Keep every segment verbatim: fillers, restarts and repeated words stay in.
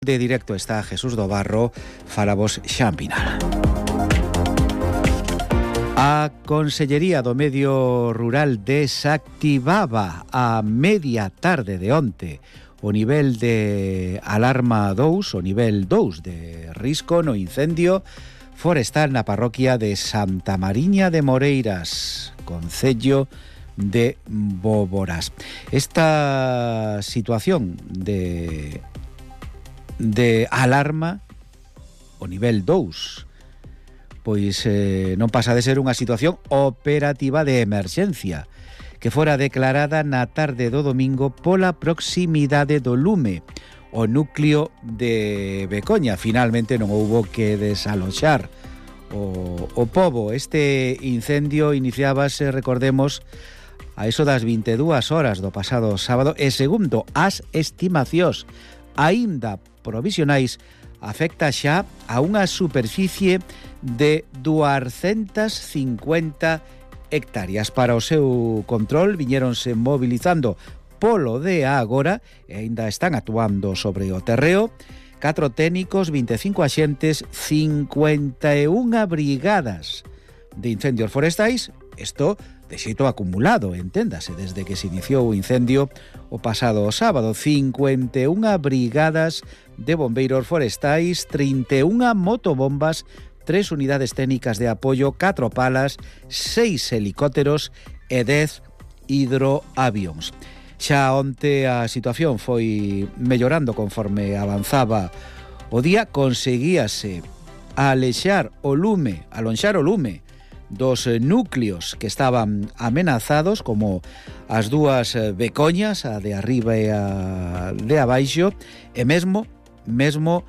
De directo está Jesús do Barro, falabos Xampinal. A Consellería do Medio Rural desactivaba a media tarde de onte o nivel de alarma dous, o nivel dous de risco no incendio forestal na parroquia de Santa Mariña de Moreiras, concello de Boborás. Esta situación de de alarma o nivel dous pois eh, non pasa de ser unha situación operativa de emerxencia que fora declarada na tarde do domingo pola proximidade do lume o núcleo de Becoña. Finalmente non houbo que desaloxar o, o pobo. Este incendio iniciábase, recordemos, a eso das vinte e dúas horas do pasado sábado e segundo as estimacións aínda provisionais, afecta xa a unha superficie de duascentas cincuenta hectáreas. Para o seu control viñéronse mobilizando polo de agora e aínda están actuando sobre o terreo catro técnicos, vinte e cinco axentes, cincuenta e unha brigadas de incendios forestais. Isto de xeito acumulado, enténdase, desde que se iniciou o incendio o pasado sábado. cincuenta e unha brigadas de bombeiros forestais, trinta e unha motobombas, tres unidades técnicas de apoio, catro palas, seis helicópteros e dez hidroavións. Xa onte a situación foi mellorando conforme avanzaba o día, conseguíase alexar o lume, alonxar o lume dos núcleos que estaban amenazados, como as dúas Becoñas, a de arriba e a de abaixo, e mesmo, mesmo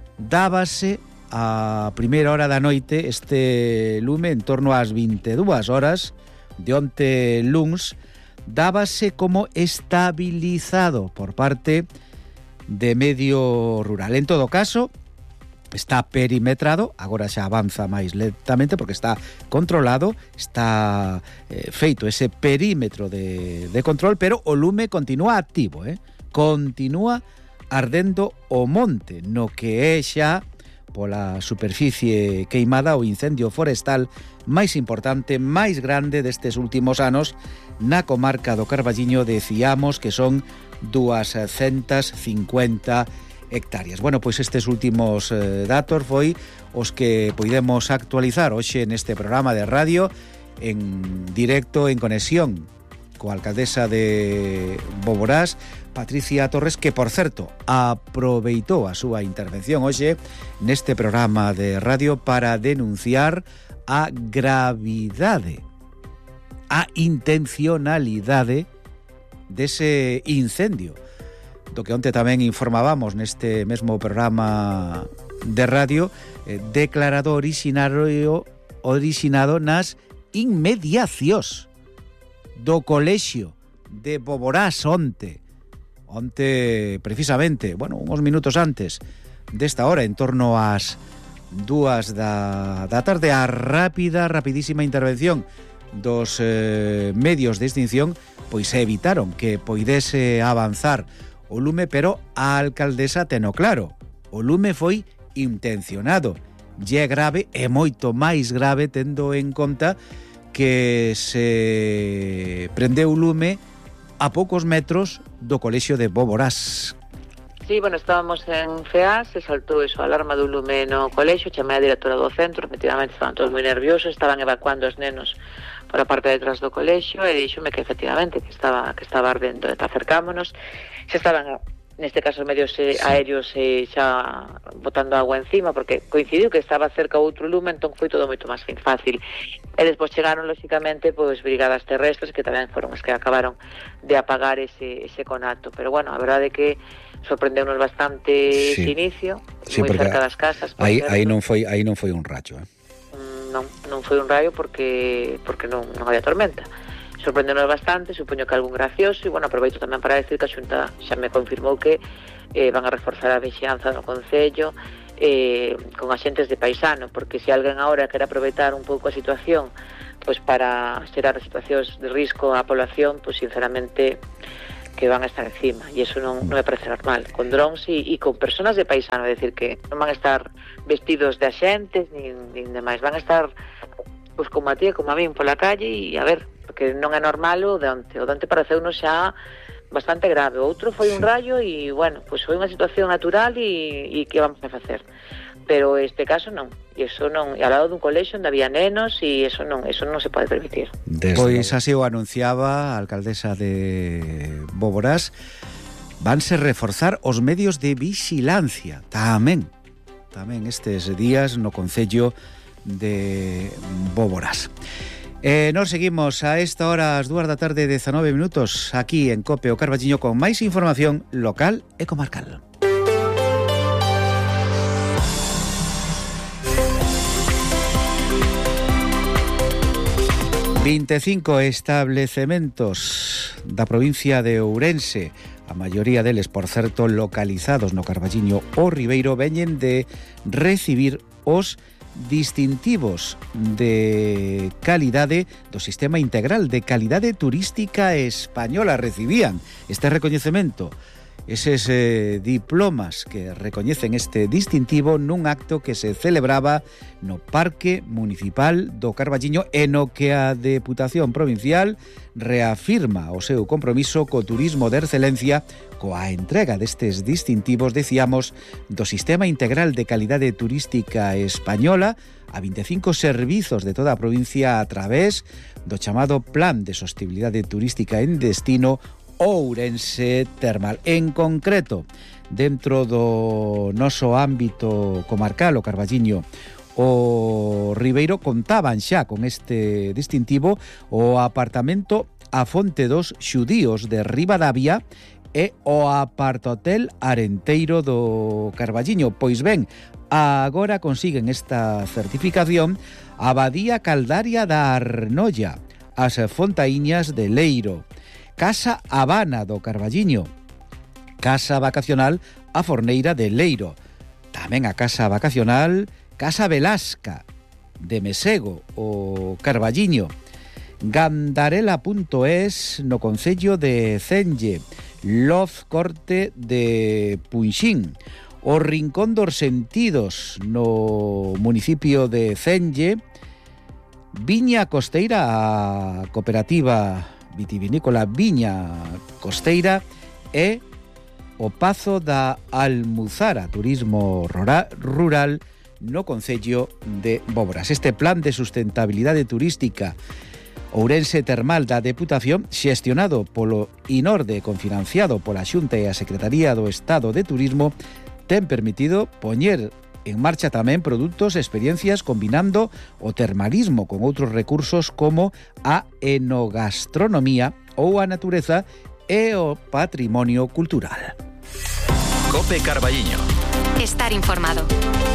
dábase a primeira hora da noite este lume en torno ás vinte e dúas horas de onte luns, dábase como estabilizado por parte de Medio Rural. En todo caso, está perimetrado, agora xa avanza máis lentamente porque está controlado, está eh, feito ese perímetro de, de control, pero o lume continúa activo, eh? continúa ardendo o monte, no que é xa pola superficie queimada o incendio forestal máis importante, máis grande destes últimos anos na comarca do Carballiño. Decíamos que son duascentas cincuenta hectáreas. Bueno, pois estes últimos eh, datos foi os que podemos actualizar hoxe neste programa de radio en directo, en conexión coa alcaldesa de Boborás, Patricia Torres, que, por certo, aproveitou a súa intervención hoxe neste programa de radio para denunciar a gravidade, a intencionalidade dese incendio do que onte tamén informábamos neste mesmo programa de radio, eh, declarado originario originado nas inmediacións do colexio de Boborás onte. Onte, precisamente, bueno, uns minutos antes desta hora, en torno ás dúas da, da tarde, a rápida, rapidísima intervención dos eh, medios de extinción, pois evitaron que poidese avanzar o lume, pero a alcaldesa teno claro, o lume foi intencionado. E é grave, é moito máis grave tendo en conta que se prendeu o lume a poucos metros do colexio de Boborás. Sí, bueno, estábamos en C E A, se saltou eso, a alarma do lume no colexio, chamei a directora do centro, efectivamente estaban todos moi nerviosos, estaban evacuando os nenos por a parte de detrás do colexio e díxome que efectivamente que estaba que estaba ardendo. E acercámonos, xa estaban neste caso medios eh, sí. aéreos e eh, xa botando agua encima, porque coincidiu que estaba cerca outro lume, entón foi todo moito máis fácil. E despois chegaron, lóxicamente, pois brigadas terrestres que tamén foron as que acabaron de apagar ese, ese conato. Pero bueno, a verdade é que sorprendeunos bastante sí. ese inicio, sí, moi cerca das casas. Aí, aí non foi aí non foi un racho, eh? Non, non foi un raio porque porque non, non había tormenta. Sorprendenos bastante, supoño que algún gracioso, e bueno, aproveito tamén para decir que a Xunta xa me confirmou que eh, van a reforzar a vixianza no concello eh, con axentes de paisano, porque se alguén agora quere aproveitar un pouco a situación pois para xerar situacións de risco á población, pois sinceramente que van a estar encima, e iso non, non me parece normal, con drones e, e con personas de paisano, é dicir, que non van a estar vestidos de axentes nin, nin demais, van a estar pois como a ti e como a min pola calle, e a ver, porque non é normal o de onte, o de onte pareceunos xa bastante grave, o outro foi un rayo e, bueno, pois foi unha situación natural e, e que vamos a facer, pero este caso non, e eso non, e ao lado dun colexio onde había nenos e eso non, eso non se pode permitir. Desde pois así o anunciaba a alcaldesa de Bóboras, vanse reforzar os medios de vixilancia, tamén, tamén estes días no concello de Bóboras. Eh, nos seguimos a esta hora, as dúas da tarde, dezanove minutos, aquí en COPE o Carballiño, con máis información local e comarcal. vinte e cinco establecementos da provincia de Ourense, a maioría deles, por certo, localizados no Carballiño o Ribeiro, veñen de recibir os distintivos de calidade do Sistema Integral de Calidade Turística Española. Recibían este recoñecemento, eses eh, diplomas que recoñecen este distintivo nun acto que se celebraba no Parque Municipal do Carballiño e no que a Deputación Provincial reafirma o seu compromiso co turismo de excelencia coa entrega destes distintivos, decíamos, do Sistema Integral de Calidade Turística Española a vinte e cinco servizos de toda a provincia a través do chamado Plan de Sostibilidade Turística en Destino Ourense Termal. En concreto, dentro do noso ámbito comarcal, o Carballiño o Ribeiro, contaban xa con este distintivo o apartamento A Fonte dos Xudíos de Ribadavia e o apartotel Arenteiro do Carballiño. Pois ben, agora consiguen esta certificación a Abadía Caldaria da Arnolla, as Fontaíñas de Leiro, Casa Habana do Carballiño, Casa Vacacional A Forneira de Leiro, tamén a Casa Vacacional Casa Velasca de Mesego, o Carballiño, Gandarela punto es no concello de Cenlle, Loz Corte de Punxín, o Rincón dos Sentidos no municipio de Cenlle, Viña Costeira, a cooperativa vitivinícola Viña Costeira, e o Pazo da Almuzara, turismo rural no concello de Bóboras. Este plan de sustentabilidade turística Ourense Termal da Deputación, xestionado polo INORDE, confinanciado pola Xunta e a Secretaría do Estado de Turismo, ten permitido poñer en marcha tamén produtos e experiencias combinando o termalismo con outros recursos como a enogastronomía ou a natureza e o patrimonio cultural. COPE Carballiño. Estar informado.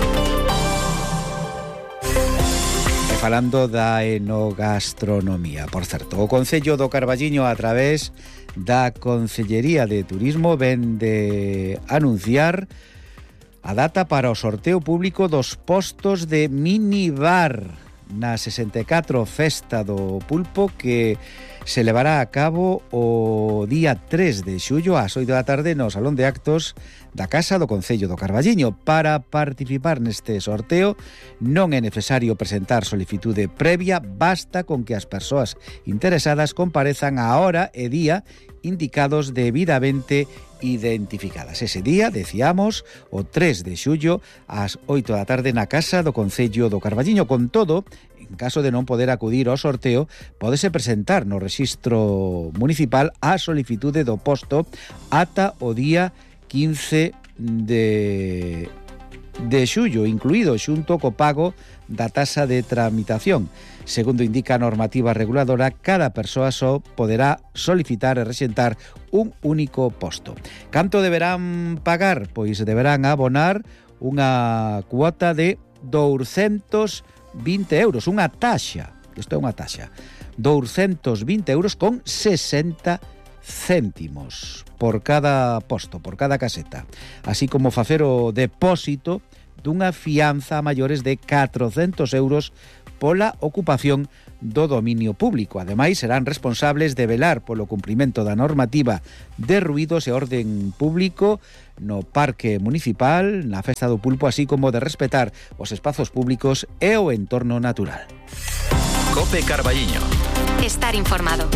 E falando da enogastronomía, por certo, o Concello do Carballiño, a través da Concellería de Turismo, ven de anunciar a data para o sorteo público dos postos de minibar na sesenta e catro Festa do Pulpo, que se levará a cabo o día tres de xullo ás oito da tarde no Salón de Actos da Casa do Concello do Carballiño. Para participar neste sorteo non é necesario presentar solicitude previa, basta con que as persoas interesadas comparezan a hora e día indicados debidamente identificadas. Ese día, decíamos, o tres de xullo ás oito da tarde na Casa do Concello do Carballiño. Con todo, en caso de non poder acudir ao sorteo, pódese presentar no rexistro municipal a solicitude do posto ata o día quince de de xullo, incluído xunto co pago da tasa de tramitación. Segundo indica a normativa reguladora, cada persoa só poderá solicitar e rexentar un único posto. Canto deberán pagar? Pois deberán abonar unha cuota de douscentos vinte euros, unha taxa, isto é unha taxa, douscentos vinte euros con sesenta céntimos por cada posto, por cada caseta, así como facer o depósito dunha fianza a maiores de catrocentos euros pola ocupación do dominio público. Ademais, serán responsables de velar polo cumprimento da normativa de ruídos e orden público no Parque Municipal, na Festa do Pulpo, así como de respetar os espazos públicos e o entorno natural. Cope Carballiño. Estar informado.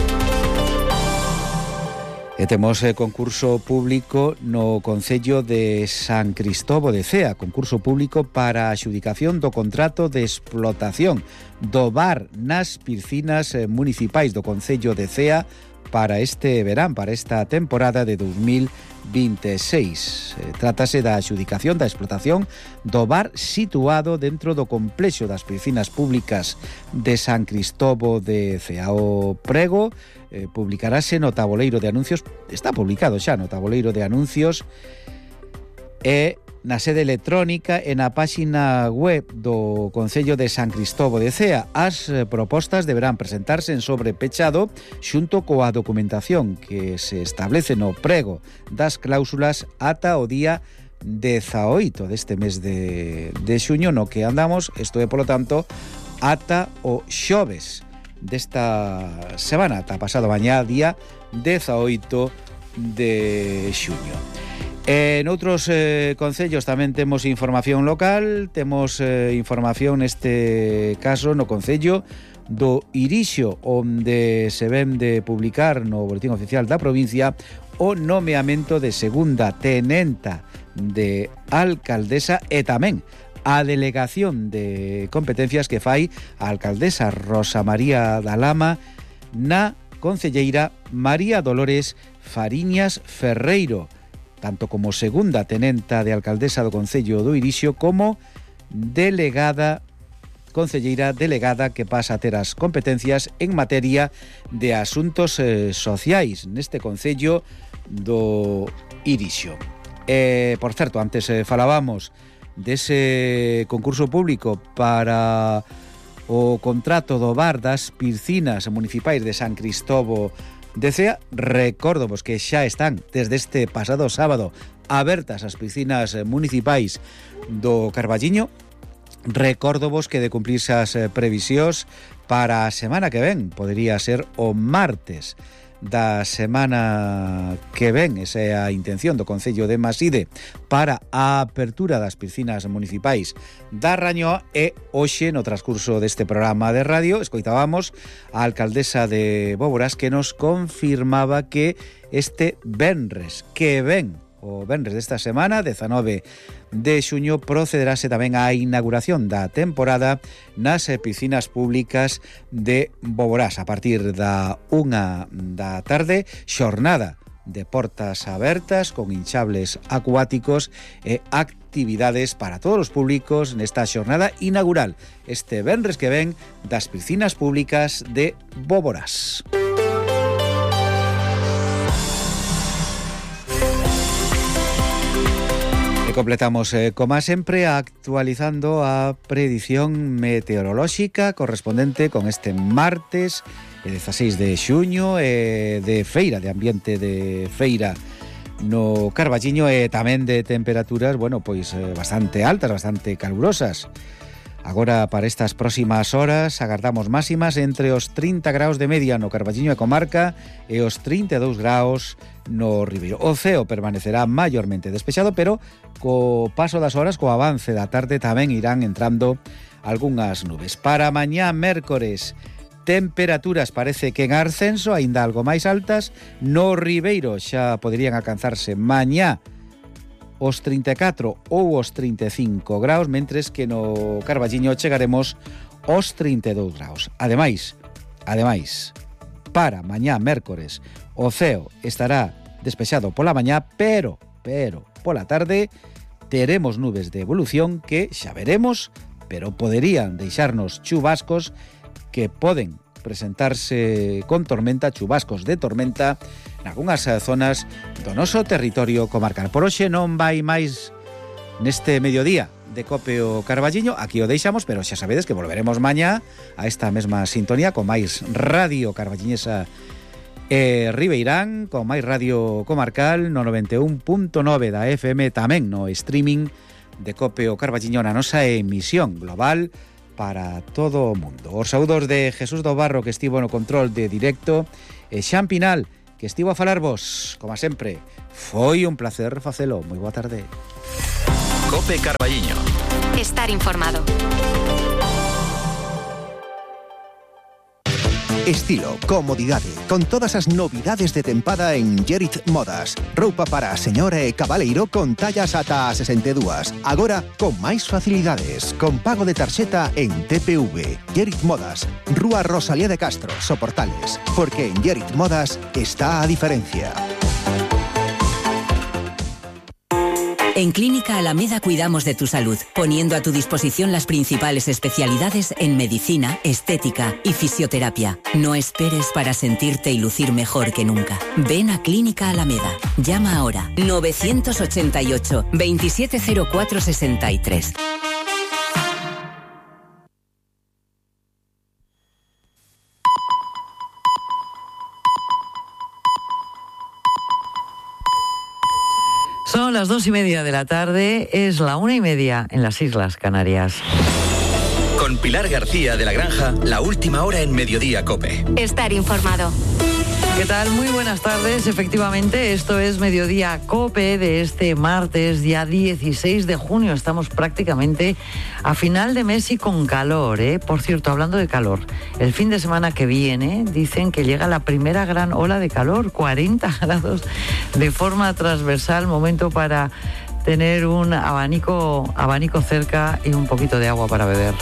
E temos eh, concurso público no Concello de San Cristobo de Cea, concurso público para a adxudicación do contrato de explotación do bar nas piscinas eh, municipais do Concello de Cea para este verán, para esta temporada de dos mil veintiséis. Eh, trátase da adxudicación da explotación do bar situado dentro do complexo das piscinas públicas de San Cristobo de Cea. O prego eh, publicarase no taboleiro de anuncios, está publicado xa no taboleiro de anuncios e na sede electrónica e na páxina web do Concello de San Cristobo de Cea. As propostas deberán presentarse en sobre pechado xunto coa documentación que se establece no prego das cláusulas ata o día dezaoito deste mes de, de xuño no que andamos, isto é, polo tanto, ata o xoves desta semana, ata pasado mañá, día dezaoito de xuño. En outros eh, concellos tamén temos información local, temos eh, información neste caso no concello do Irixo, onde se ven de publicar no Boletín Oficial da provincia o nomeamento de segunda tenenta de alcaldesa e tamén a delegación de competencias que fai a alcaldesa Rosa María da Lama na concelleira María Dolores Fariñas Ferreiro, tanto como segunda tenenta de alcaldesa do Concello do Irixo como delegada, concelleira delegada que pasa a ter as competencias en materia de asuntos eh, sociais neste Concello do Irixo. Eh, por certo, antes eh, falábamos dese concurso público para o contrato do bar das piscinas municipais de San Cristobo de Cea. Recordo vos que xa están desde este pasado sábado abertas as piscinas municipais do Carballiño. Recordo vos que de cumplirse as previsións para a semana que ven, podería ser o martes da semana que ven, esa é a intención do Concello de Maside para a apertura das piscinas municipais da Rañoa. E hoxe, no transcurso deste programa de radio, escoitábamos a alcaldesa de Bóboras que nos confirmaba que este venres que ven, o venres desta semana, dezanove de xuño, procederase tamén á inauguración da temporada nas piscinas públicas de Bóboras a partir da unha da tarde, xornada de portas abertas con hinchables acuáticos e actividades para todos os públicos nesta xornada inaugural este venres que ven das piscinas públicas de Bóboras. E completamos, eh, como sempre, actualizando a predición meteorolóxica correspondente con este martes dezasseis de xuño eh, de feira, de ambiente de feira no Carballiño e tamén de temperaturas, bueno, pois eh, bastante altas, bastante calurosas. Agora, para estas próximas horas, agardamos máximas entre os trinta graus de media no Carballiño e comarca e os trinta e dous graus no Ribeiro. O ceo permanecerá maiormente despexado, pero co paso das horas, co avance da tarde, tamén irán entrando algunhas nubes. Para mañá, mércores, temperaturas parece que en ascenso, aínda algo máis altas. No Ribeiro xa poderían alcanzarse mañá os trinta e catro ou os trinta e cinco graus, mentres que no Carballiño chegaremos aos trinta e dous graus. Ademais, ademais, para mañá mércores, o ceo estará despexado pola mañá, pero, pero, pola tarde teremos nubes de evolución que xa veremos, pero poderían deixarnos chubascos que poden presentarse con tormenta, chubascos de tormenta nalgunhas zonas do noso territorio comarcal. Por hoxe non vai máis neste mediodía de Cope o Carballiño, aquí o deixamos, pero xa sabedes que volveremos mañá a esta mesma sintonía con máis radio carballiñesa e ribeirán, con máis radio comarcal no noventa e un punto nove da F M, tamén no streaming de Cope o Carballiño na nosa emisión global para todo o mundo. Os saúdos de Jesús do Barro, que estivo no control de directo, e Xan Pinal, que estivo a falarvos, como sempre. Foi un placer facelo. Moi boa tarde. Cope Carballiño. Estar informado. Estilo, comodidade, con todas as novidades de tempada en Gerit Modas. Roupa para a señora e cabaleiro con tallas ata a sesenta e dúas. Agora, con máis facilidades, con pago de tarxeta en T P V. Gerit Modas, Rúa Rosalía de Castro, Soportales. Porque en Gerit Modas está a diferencia. En Clínica Alameda cuidamos de tu salud, poniendo a tu disposición las principales especialidades en medicina, estética y fisioterapia. No esperes para sentirte y lucir mejor que nunca. Ven a Clínica Alameda. Llama ahora nueve ocho ocho, veintisiete cero cuatro sesenta y tres. Son las dos y media de la tarde, es la una y media en las Islas Canarias. Con Pilar García de la Granja, la última hora en Mediodía Cope. Estar informado. ¿Qué tal? Muy buenas tardes. Efectivamente, esto es Mediodía Cope de este martes, día dieciséis de junio. Estamos prácticamente a final de mes y con calor, ¿eh? Por cierto, hablando de calor, el fin de semana que viene dicen que llega la primera gran ola de calor, cuarenta grados de forma transversal, momento para tener un abanico, abanico cerca y un poquito de agua para beber.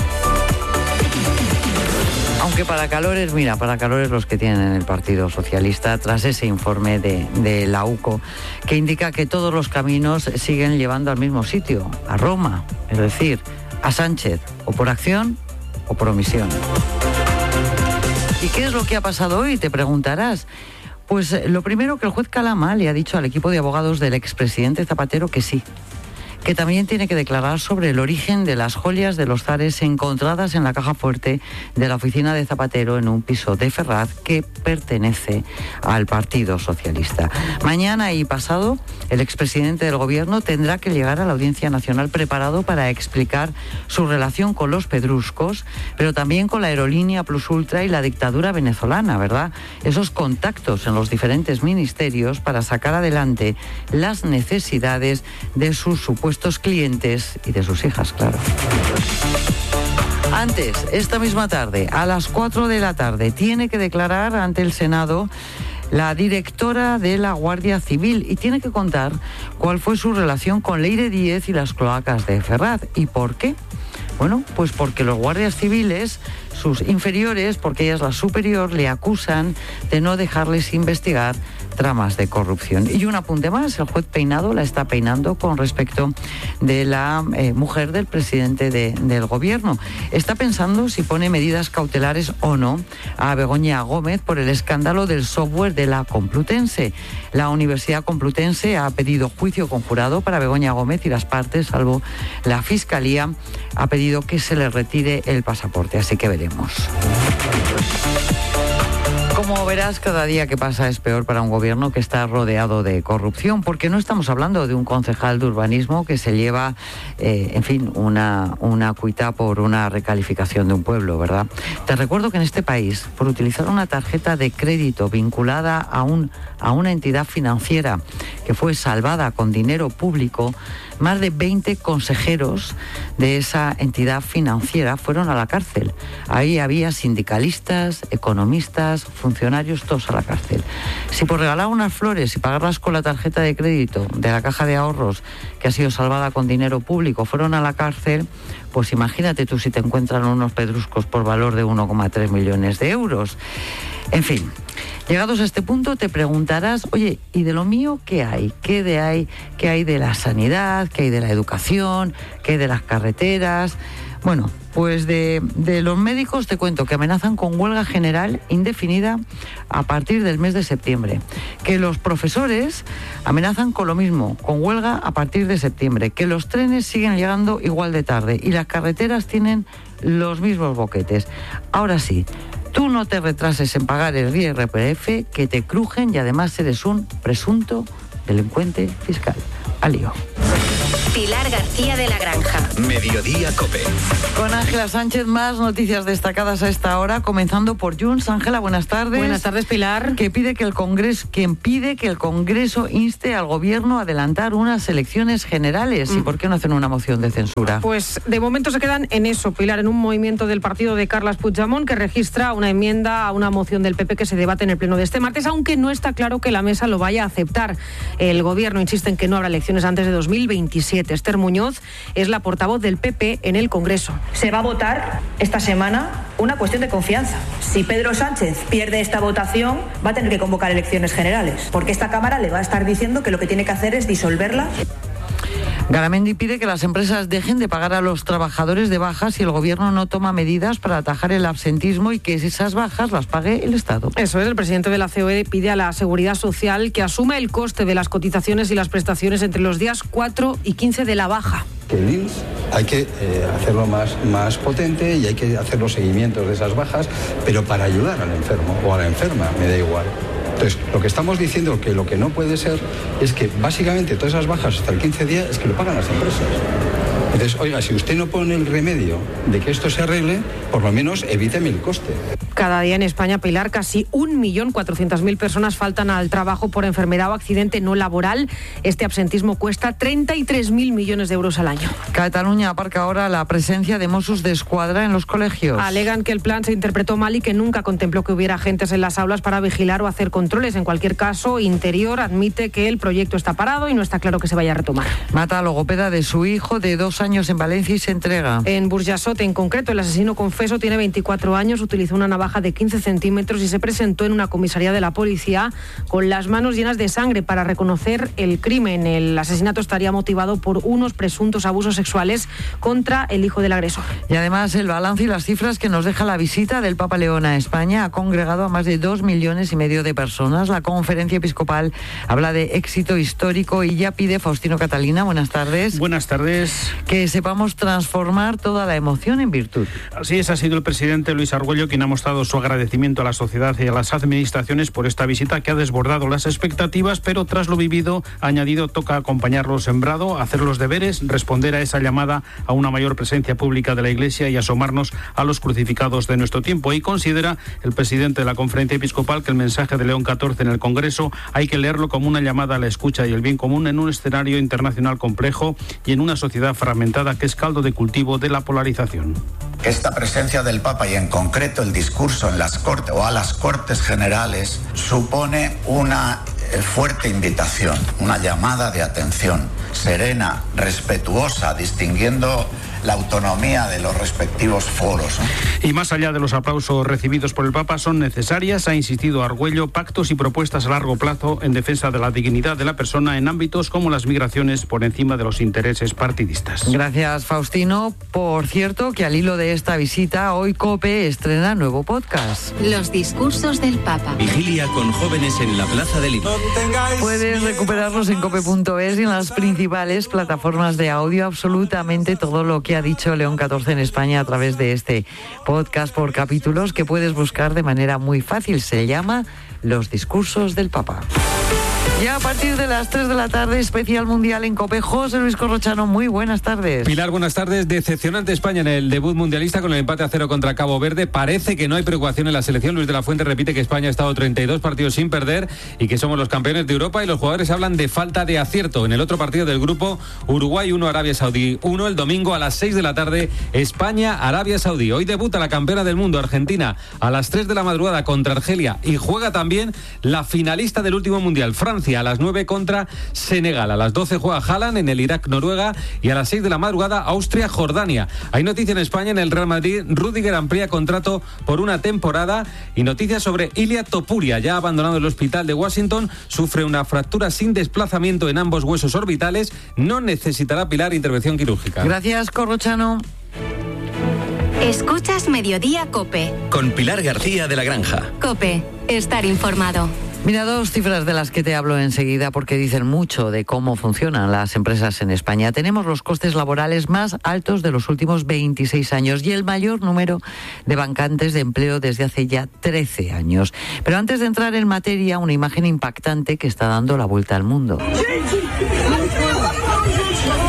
Aunque para calores, mira, para calores los que tienen el Partido Socialista, tras ese informe de, de la U C O, que indica que todos los caminos siguen llevando al mismo sitio, a Roma, es decir, a Sánchez, o por acción o por omisión. ¿Y qué es lo que ha pasado hoy? Te preguntarás. Pues lo primero, que el juez Calama le ha dicho al equipo de abogados del expresidente Zapatero que sí, que también tiene que declarar sobre el origen de las joyas de los zares encontradas en la caja fuerte de la oficina de Zapatero en un piso de Ferraz que pertenece al Partido Socialista. Mañana y pasado, el expresidente del Gobierno tendrá que llegar a la Audiencia Nacional preparado para explicar su relación con los pedruscos, pero también con la aerolínea Plus Ultra y la dictadura venezolana, ¿verdad? Esos contactos en los diferentes ministerios para sacar adelante las necesidades de sus supuestos clientes y de sus hijas, claro. Antes, esta misma tarde, a las cuatro de la tarde, tiene que declarar ante el Senado la directora de la Guardia Civil y tiene que contar cuál fue su relación con Leire Díez y las cloacas de Ferraz. ¿Y por qué? Bueno, pues porque los guardias civiles, sus inferiores, porque ella es la superior, le acusan de no dejarles investigar tramas de corrupción. Y un apunte más, el juez Peinado la está peinando con respecto de la eh, mujer del presidente de, del Gobierno. Está pensando si pone medidas cautelares o no a Begoña Gómez por el escándalo del software de la Complutense. La Universidad Complutense ha pedido juicio conjurado para Begoña Gómez y las partes, salvo la Fiscalía, ha pedido que se le retire el pasaporte. Así que veremos. Como verás, cada día que pasa es peor para un gobierno que está rodeado de corrupción, porque no estamos hablando de un concejal de urbanismo que se lleva, eh, en fin, una, una cuita por una recalificación de un pueblo, ¿verdad? Te recuerdo que en este país, por utilizar una tarjeta de crédito vinculada a, un, a una entidad financiera que fue salvada con dinero público, más de veinte consejeros de esa entidad financiera fueron a la cárcel. Ahí había sindicalistas, economistas, funcionarios, todos a la cárcel. Si por regalar unas flores y pagarlas con la tarjeta de crédito de la Caja de Ahorros, que ha sido salvada con dinero público, fueron a la cárcel, pues imagínate tú si te encuentran unos pedruscos por valor de uno coma tres millones de euros. En fin, llegados a este punto te preguntarás, oye, ¿y de lo mío qué hay? ¿Qué de hay? ¿Qué hay de la sanidad? ¿Qué hay de la educación? ¿Qué hay de las carreteras? Bueno, pues de, de los médicos te cuento que amenazan con huelga general indefinida a partir del mes de septiembre. Que los profesores amenazan con lo mismo, con huelga a partir de septiembre. Que los trenes siguen llegando igual de tarde y las carreteras tienen los mismos boquetes. Ahora sí, tú no te retrases en pagar el I R P F, que te crujen y además eres un presunto delincuente fiscal. Al lío. Pilar García de la Granja. Mediodía Cope. Con Ángela Sánchez, más noticias destacadas a esta hora, comenzando por Junts. Ángela, buenas tardes. Buenas tardes, Pilar. Que pide que el Congreso, quien pide que el Congreso inste al Gobierno a adelantar unas elecciones generales. Mm. ¿Y por qué no hacen una moción de censura? Pues de momento se quedan en eso, Pilar, en un movimiento del partido de Carles Puigdemont que registra una enmienda a una moción del P P que se debate en el pleno de este martes, aunque no está claro que la mesa lo vaya a aceptar. El Gobierno insiste en que no habrá elecciones antes de dos mil veintisiete. Esther Muñoz es la portavoz del P P en el Congreso. Se va a votar esta semana una cuestión de confianza. Si Pedro Sánchez pierde esta votación, va a tener que convocar elecciones generales, porque esta Cámara le va a estar diciendo que lo que tiene que hacer es disolverla. Garamendi pide que las empresas dejen de pagar a los trabajadores de bajas si el Gobierno no toma medidas para atajar el absentismo y que esas bajas las pague el Estado. Eso es, el presidente de la C O E pide a la Seguridad Social que asuma el coste de las cotizaciones y las prestaciones entre los días cuatro y quince de la baja. Que el I N S hay que eh, hacerlo más, más potente y hay que hacer los seguimientos de esas bajas, pero para ayudar al enfermo o a la enferma, me da igual. Entonces, lo que estamos diciendo que lo que no puede ser es que básicamente todas esas bajas hasta el quince días es que lo pagan las empresas. Entonces, oiga, si usted no pone el remedio de que esto se arregle, por lo menos evíteme el coste. Cada día en España, Pilar, casi un millón cuatrocientas mil personas faltan al trabajo por enfermedad o accidente no laboral. Este absentismo cuesta treinta y tres mil millones de euros al año. Cataluña aparca ahora la presencia de Mossos de Escuadra en los colegios. Alegan que el plan se interpretó mal y que nunca contempló que hubiera agentes en las aulas para vigilar o hacer controles. En cualquier caso, Interior admite que el proyecto está parado y no está claro que se vaya a retomar. Mata a logopeda de su hijo de dos años en Valencia y se entrega. En Burjasot, en concreto, el asesino confeso tiene veinticuatro años, utilizó una navaja de quince centímetros y se presentó en una comisaría de la policía con las manos llenas de sangre para reconocer el crimen. El asesinato estaría motivado por unos presuntos abusos sexuales contra el hijo del agresor. Y además el balance y las cifras que nos deja la visita del Papa León a España. Ha congregado a más de dos millones y medio de personas. La conferencia episcopal habla de éxito histórico y ya pide, Faustino Catalina, buenas tardes. Buenas tardes. Que sepamos transformar toda la emoción en virtud. Así es, ha sido el presidente Luis Argüello quien ha mostrado su agradecimiento a la sociedad y a las administraciones por esta visita que ha desbordado las expectativas, pero tras lo vivido, ha añadido, toca acompañar lo sembrado, hacer los deberes, responder a esa llamada a una mayor presencia pública de la Iglesia y asomarnos a los crucificados de nuestro tiempo. Y considera el presidente de la conferencia episcopal que el mensaje de León catorce en el Congreso hay que leerlo como una llamada a la escucha y el bien común en un escenario internacional complejo y en una sociedad fragmentada que es caldo de cultivo de la polarización. Esta presencia del Papa y en concreto el discurso en las Cortes o a las Cortes Generales supone una fuerte invitación, una llamada de atención serena, respetuosa, distinguiendo la autonomía de los respectivos foros, ¿no? Y más allá de los aplausos recibidos por el Papa, son necesarias, ha insistido Argüello, pactos y propuestas a largo plazo en defensa de la dignidad de la persona en ámbitos como las migraciones por encima de los intereses partidistas. Gracias, Faustino. Por cierto, que al hilo de esta visita, hoy COPE estrena nuevo podcast. Los discursos del Papa. Vigilia con jóvenes en la Plaza de Lima. Puedes recuperarlos en cope punto es y en las principales plataformas de audio, absolutamente todo lo que ha dicho León catorce en España a través de este podcast por capítulos que puedes buscar de manera muy fácil. Se llama Los discursos del Papa. Ya a partir de las tres de la tarde, especial mundial en COPE. José Luis Corrochano, muy buenas tardes. Pilar, buenas tardes. Decepcionante España en el debut mundialista con el empate a cero contra Cabo Verde. Parece que no hay preocupación en la selección. Luis de la Fuente repite que España ha estado treinta y dos partidos sin perder y que somos los campeones de Europa, y los jugadores hablan de falta de acierto. En el otro partido del grupo, Uruguay uno, Arabia Saudí uno, el domingo a las seis de la tarde, España, Arabia Saudí. Hoy debuta la campeona del mundo, Argentina, a las tres de la madrugada contra Argelia, y juega también la finalista del último mundial, Francia, a las nueve contra Senegal. A las doce juega Haaland en el Irak-Noruega y a las seis de la madrugada Austria-Jordania. Hay noticia en España, en el Real Madrid, Rüdiger amplía contrato por una temporada, y noticias sobre Ilia Topuria, ya abandonado el hospital de Washington, sufre una fractura sin desplazamiento en ambos huesos orbitales, no necesitará, Pilar, intervención quirúrgica. Gracias, Corrochano. Escuchas Mediodía COPE. Con Pilar García de la Granja. COPE, estar informado. Mira, dos cifras de las que te hablo enseguida porque dicen mucho de cómo funcionan las empresas en España. Tenemos los costes laborales más altos de los últimos veintiséis años y el mayor número de vacantes de empleo desde hace ya trece años. Pero antes de entrar en materia, una imagen impactante que está dando la vuelta al mundo.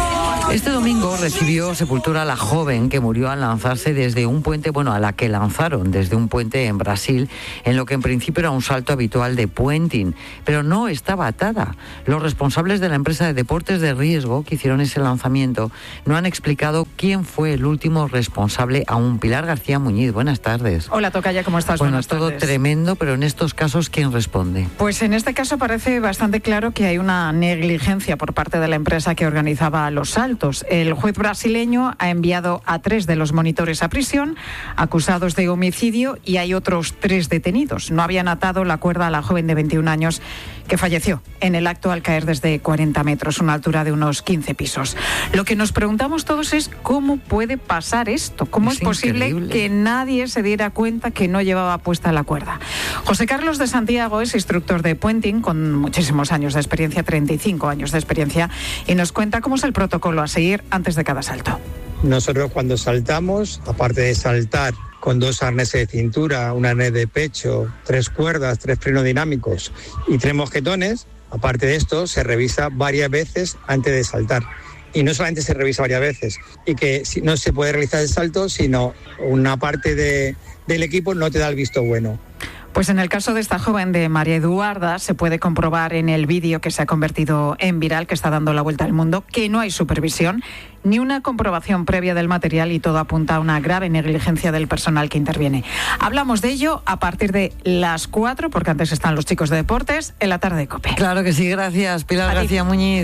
Este domingo recibió sepultura la joven que murió al lanzarse desde un puente, bueno, a la que lanzaron desde un puente en Brasil, en lo que en principio era un salto habitual de puenting, pero no estaba atada. Los responsables de la empresa de deportes de riesgo que hicieron ese lanzamiento no han explicado quién fue el último responsable aún. Pilar García Muñiz, buenas tardes. Hola, Tocaya, ¿cómo estás? Bueno, buenas todo tardes. Tremendo, pero en estos casos, ¿quién responde? Pues en este caso parece bastante claro que hay una negligencia por parte de la empresa que organizaba los saltos. El juez brasileño ha enviado a tres de los monitores a prisión, acusados de homicidio, y hay otros tres detenidos. No habían atado la cuerda a la joven de veintiún años que falleció en el acto al caer desde cuarenta metros, una altura de unos quince pisos. Lo que nos preguntamos todos es cómo puede pasar esto, cómo es, es posible increíble. que nadie se diera cuenta que no llevaba puesta la cuerda. José Carlos de Santiago es instructor de puenting con muchísimos años de experiencia, treinta y cinco años de experiencia, y nos cuenta cómo es el protocolo a seguir antes de cada salto. Nosotros cuando saltamos, aparte de saltar con dos arneses de cintura, un arnés de pecho, tres cuerdas, tres frenos dinámicos y tres mosquetones, aparte de esto se revisa varias veces antes de saltar. Y no solamente se revisa varias veces, y que no se puede realizar el salto, sino una parte de, del equipo no te da el visto bueno. Pues en el caso de esta joven, de María Eduarda, se puede comprobar en el vídeo que se ha convertido en viral, que está dando la vuelta al mundo, que no hay supervisión ni una comprobación previa del material, y todo apunta a una grave negligencia del personal que interviene. Hablamos de ello a partir de las cuatro, porque antes están los chicos de deportes, en la tarde de COPE. Claro que sí, gracias, Pilar García Muñiz.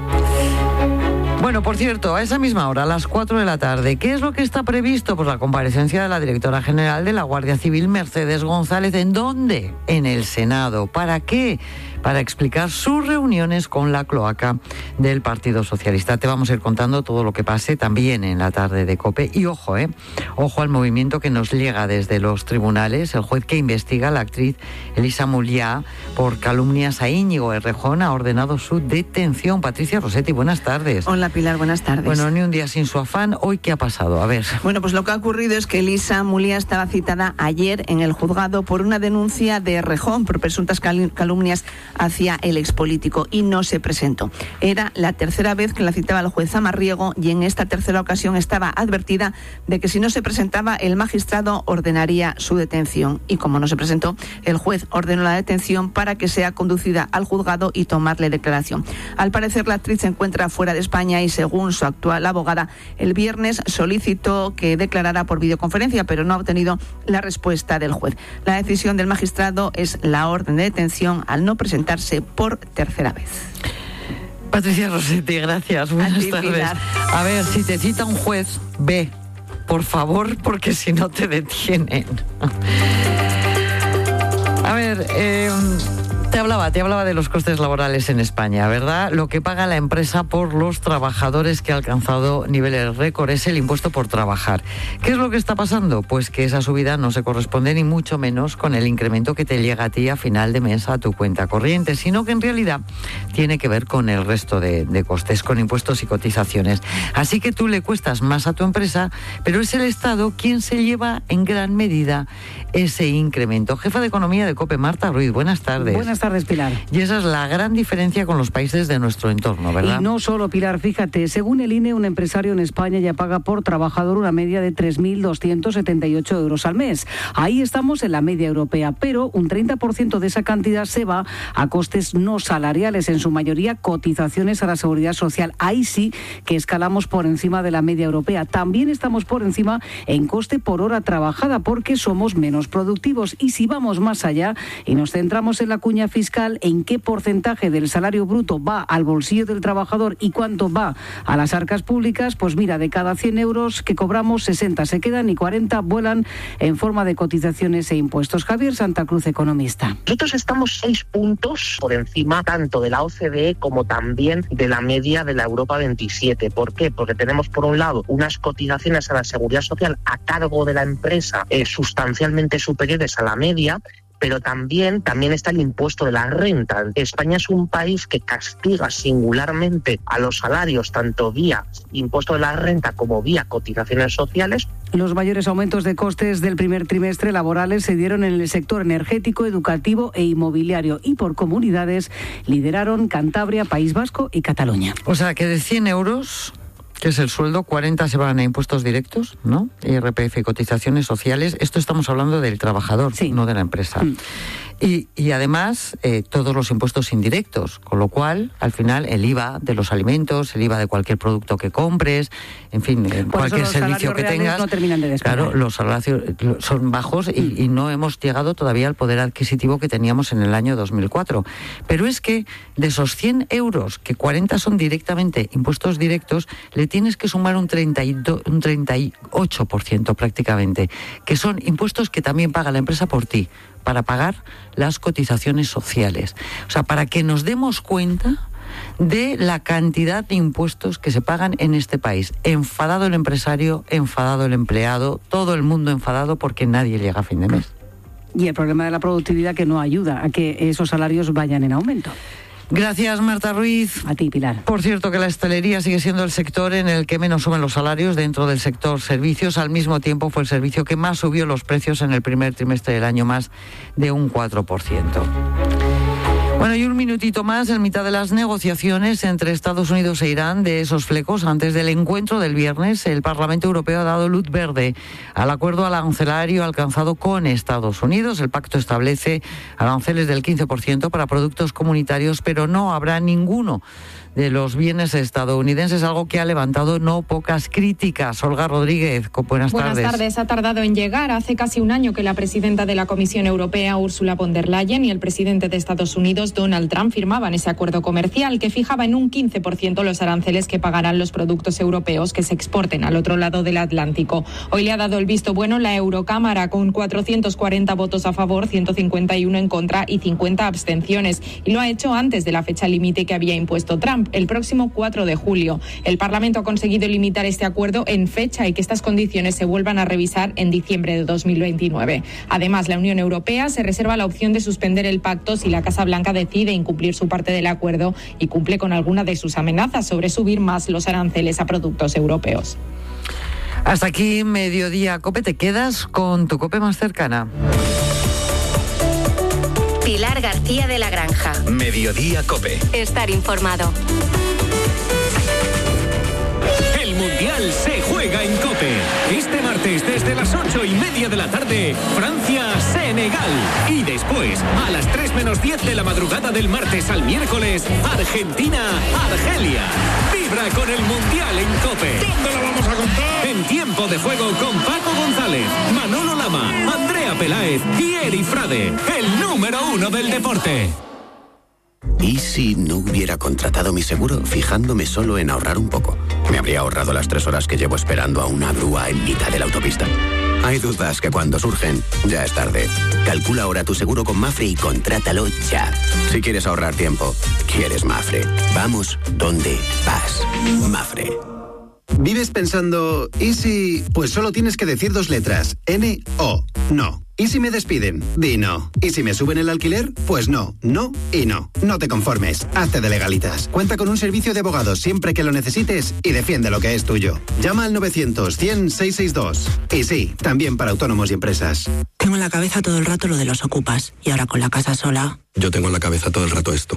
Bueno, por cierto, a esa misma hora, a las cuatro de la tarde, ¿qué es lo que está previsto? Pues la comparecencia de la directora general de la Guardia Civil, Mercedes González. ¿En dónde? En el Senado. ¿Para qué? Para explicar sus reuniones con la cloaca del Partido Socialista. Te vamos a ir contando todo lo que pase también en la tarde de COPE. Y ojo, ¿eh? Ojo al movimiento que nos llega desde los tribunales. El juez que investiga a la actriz Elisa Muliá por calumnias a Íñigo Errejón ha ordenado su detención. Patricia Rossetti, buenas tardes. Hola, Pilar, buenas tardes. Bueno, ni un día sin su afán. ¿Hoy qué ha pasado? A ver. Bueno, pues lo que ha ocurrido es que Elisa Muliá estaba citada ayer en el juzgado por una denuncia de Errejón por presuntas cal- calumnias hacia el expolítico, y no se presentó. Era la tercera vez que la citaba el juez Zamarriego, y en esta tercera ocasión estaba advertida de que si no se presentaba, el magistrado ordenaría su detención. Y como no se presentó, el juez ordenó la detención para que sea conducida al juzgado y tomarle declaración. Al parecer, la actriz se encuentra fuera de España y, según su actual abogada, el viernes solicitó que declarara por videoconferencia, pero no ha obtenido la respuesta del juez. La decisión del magistrado es la orden de detención al no presentarse por tercera vez. Patricia Rossetti, gracias. Buenas ti, tardes. Pilar. A ver, si te cita un juez, ve, por favor, porque si no te detienen. A ver, eh, te hablaba, te hablaba de los costes laborales en España, ¿verdad? Lo que paga la empresa por los trabajadores, que ha alcanzado niveles récord, es el impuesto por trabajar. ¿Qué es lo que está pasando? Pues que esa subida no se corresponde ni mucho menos con el incremento que te llega a ti a final de mes a tu cuenta corriente, sino que en realidad tiene que ver con el resto de, de costes, con impuestos y cotizaciones. Así que tú le cuestas más a tu empresa, pero es el Estado quien se lleva en gran medida ese incremento. Jefa de Economía de COPE, Marta Ruiz, buenas tardes. Buenas tardes, Pilar. Y esa es la gran diferencia con los países de nuestro entorno, ¿verdad? Y no solo, Pilar, fíjate, según el I N E, un empresario en España ya paga por trabajador una media de tres mil doscientos setenta y ocho euros al mes. Ahí estamos en la media europea, pero un treinta por ciento de esa cantidad se va a costes no salariales, en su mayoría cotizaciones a la Seguridad Social. Ahí sí que escalamos por encima de la media europea. También estamos por encima en coste por hora trabajada, porque somos menos productivos. Y si vamos más allá y nos centramos en la cuña fiscal, en qué porcentaje del salario bruto va al bolsillo del trabajador y cuánto va a las arcas públicas, pues mira, de cada cien euros que cobramos, sesenta se quedan y cuarenta vuelan en forma de cotizaciones e impuestos. Javier Santa Cruz, economista. Nosotros estamos seis puntos por encima tanto de la O C D E como también de la media de la Europa veintisiete. ¿Por qué? Porque tenemos, por un lado, unas cotizaciones a la Seguridad Social a cargo de la empresa eh, sustancialmente superiores a la media, pero también, también está el impuesto de la renta. España es un país que castiga singularmente a los salarios, tanto vía impuesto de la renta como vía cotizaciones sociales. Los mayores aumentos de costes del primer trimestre laborales se dieron en el sector energético, educativo e inmobiliario, y por comunidades lideraron Cantabria, País Vasco y Cataluña. O sea que de cien euros... que es el sueldo, cuarenta se van a impuestos directos, ¿no? I R P F y cotizaciones sociales. Esto estamos hablando del trabajador, sí, no de la empresa. Mm. Y, y además eh, todos los impuestos indirectos, con lo cual al final el I V A de los alimentos, el I V A de cualquier producto que compres, en fin, eh, cualquier servicio que tengas, no terminan de despegar. Claro, los salarios son bajos y, mm. y no hemos llegado todavía al poder adquisitivo que teníamos en el año dos mil cuatro. Pero es que de esos cien euros, que cuarenta son directamente impuestos directos, le tienes que sumar un, treinta y dos, un treinta y ocho por ciento prácticamente, que son impuestos que también paga la empresa por ti, para pagar las cotizaciones sociales. O sea, para que nos demos cuenta de la cantidad de impuestos que se pagan en este país. Enfadado el empresario, enfadado el empleado, todo el mundo enfadado porque nadie llega a fin de mes. Y el problema de la productividad que no ayuda a que esos salarios vayan en aumento. Gracias, Marta Ruiz. A ti, Pilar. Por cierto, que la hostelería sigue siendo el sector en el que menos suben los salarios dentro del sector servicios. Al mismo tiempo fue el servicio que más subió los precios en el primer trimestre del año, más de un cuatro por ciento. Bueno, y un minutito más en mitad de las negociaciones entre Estados Unidos e Irán de esos flecos. Antes del encuentro del viernes, el Parlamento Europeo ha dado luz verde al acuerdo arancelario alcanzado con Estados Unidos. El pacto establece aranceles del quince por ciento para productos comunitarios, pero no habrá ninguno de los bienes estadounidenses, algo que ha levantado no pocas críticas. Olga Rodríguez, buenas, buenas tardes. Buenas tardes. Ha tardado en llegar. Hace casi un año que la presidenta de la Comisión Europea, Ursula von der Leyen, y el presidente de Estados Unidos, Donald Trump, firmaban ese acuerdo comercial que fijaba en un quince por ciento los aranceles que pagarán los productos europeos que se exporten al otro lado del Atlántico. Hoy le ha dado el visto bueno la Eurocámara con cuatrocientos cuarenta votos a favor, ciento cincuenta y uno en contra y cincuenta abstenciones. Y lo ha hecho antes de la fecha límite que había impuesto Trump, el próximo cuatro de julio. El Parlamento ha conseguido limitar este acuerdo en fecha y que estas condiciones se vuelvan a revisar en diciembre de dos mil veintinueve. Además, la Unión Europea se reserva la opción de suspender el pacto si la Casa Blanca decide incumplir su parte del acuerdo y cumple con alguna de sus amenazas sobre subir más los aranceles a productos europeos. Hasta aquí Mediodía Cope. Te quedas con tu Cope más cercana. Pilar García de la Granja. Mediodía Cope. Estar informado. El Mundial se juega en Cope. Este martes desde las ocho y media de la tarde, Francia-Senegal. Y después, a las tres menos diez de la madrugada del martes al miércoles, Argentina-Argelia. Vibra con el Mundial en Cope. ¿Dónde lo vamos a contar? En tiempo de juego con Paco González, Manolo Lama, Andrea Peláez y Eri Frade, el número uno del deporte. ¿Y si no hubiera contratado mi seguro fijándome solo en ahorrar un poco? Me habría ahorrado las tres horas que llevo esperando a una grúa en mitad de la autopista. Hay dudas que cuando surgen, ya es tarde. Calcula ahora tu seguro con Mafre y contrátalo ya. Si quieres ahorrar tiempo, quieres Mafre. Vamos donde vas. Mafre. ¿Vives pensando, ¿y si...? Pues solo tienes que decir dos letras, N O, no. ¿Y si me despiden? Di no. ¿Y si me suben el alquiler? Pues no, no y no. No te conformes, hazte de Legalitas. Cuenta con un servicio de abogados siempre que lo necesites y defiende lo que es tuyo. Llama al novecientos, cien, seiscientos sesenta y dos. Y sí, también para autónomos y empresas. Tengo en la cabeza todo el rato lo de los ocupas y ahora con la casa sola... Yo tengo en la cabeza todo el rato esto.